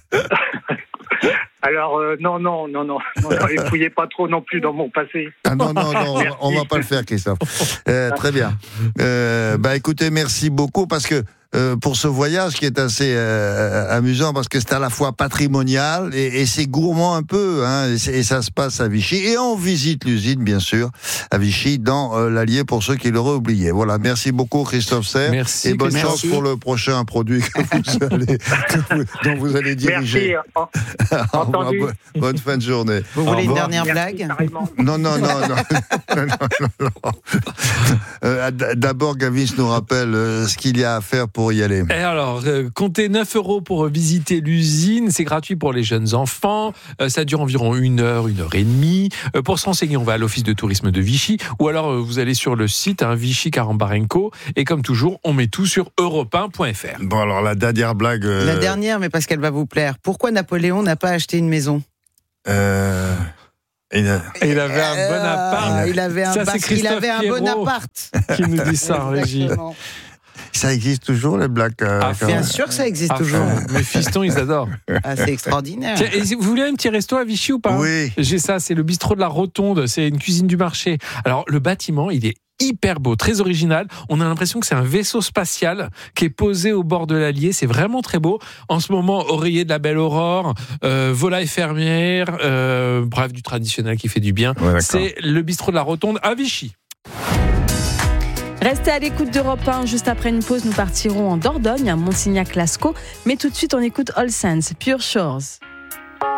Alors euh, non, non, non, non, non, non, ne fouillez pas trop non plus dans mon passé. Ah non, non, non, on, on va pas le faire, Christophe. Euh, très bien. Euh, bah écoutez, merci beaucoup parce que euh, pour ce voyage qui est assez euh, amusant parce que c'est à la fois patrimonial et, et c'est gourmand un peu, hein, et, et ça se passe à Vichy. Et on visite l'usine, bien sûr, à Vichy, dans euh, l'Allier, pour ceux qui l'auraient oublié. Voilà, merci beaucoup Christophe Serre. Merci. Et bonne Merci. chance pour le prochain produit que vous allez, que vous, dont vous allez diriger. Merci. Au revoir, Entendu. bonne, bonne fin de journée. Vous Au voulez une revoir. dernière Merci, blague? carrément. Non, non, non, non. non, non, non. Euh, d- D'abord, Gavis nous rappelle euh, ce qu'il y a à faire pour y aller. Et alors, euh, comptez neuf euros pour visiter l'usine. C'est gratuit pour les jeunes enfants. Euh, ça dure environ une heure, une heure et demie. Euh, pour se renseigner, on va à l'office de tourisme de Vichy. Ou alors, euh, vous allez sur le site hein, Vichy Carambarenco. Et comme toujours, on met tout sur europe un point f r. Bon, alors la dernière blague. euh, La dernière, mais parce qu'elle va vous plaire. Pourquoi Napoléon n'a pas acheté une maison? Euh, il a- Et il avait un bon appart. Euh, il avait un, Ça, bas- c'est il Christophe avait un Pierrot Bonaparte. qui nous dit ça en régie. Exactement. Ça existe toujours, les blagues euh, Ah, quand Bien même. sûr que ça existe Ah, toujours. Mes fistons, ils adorent. Ah, c'est extraordinaire. Tiens, et vous voulez un petit resto à Vichy ou pas? Oui. J'ai ça, c'est le bistrot de la Rotonde, c'est une cuisine du marché. Alors, le bâtiment, il est hyper beau, très original. On a l'impression que c'est un vaisseau spatial qui est posé au bord de l'Allier. C'est vraiment très beau. En ce moment, oreiller de la belle aurore, euh, volaille fermière, euh, bref, du traditionnel qui fait du bien. Ouais, d'accord. C'est le bistrot de la Rotonde à Vichy. Restez à l'écoute d'Europe un. Juste après une pause, nous partirons en Dordogne, à Monsignac-Lascaux. Mais tout de suite, on écoute All Saints, Pure Shores.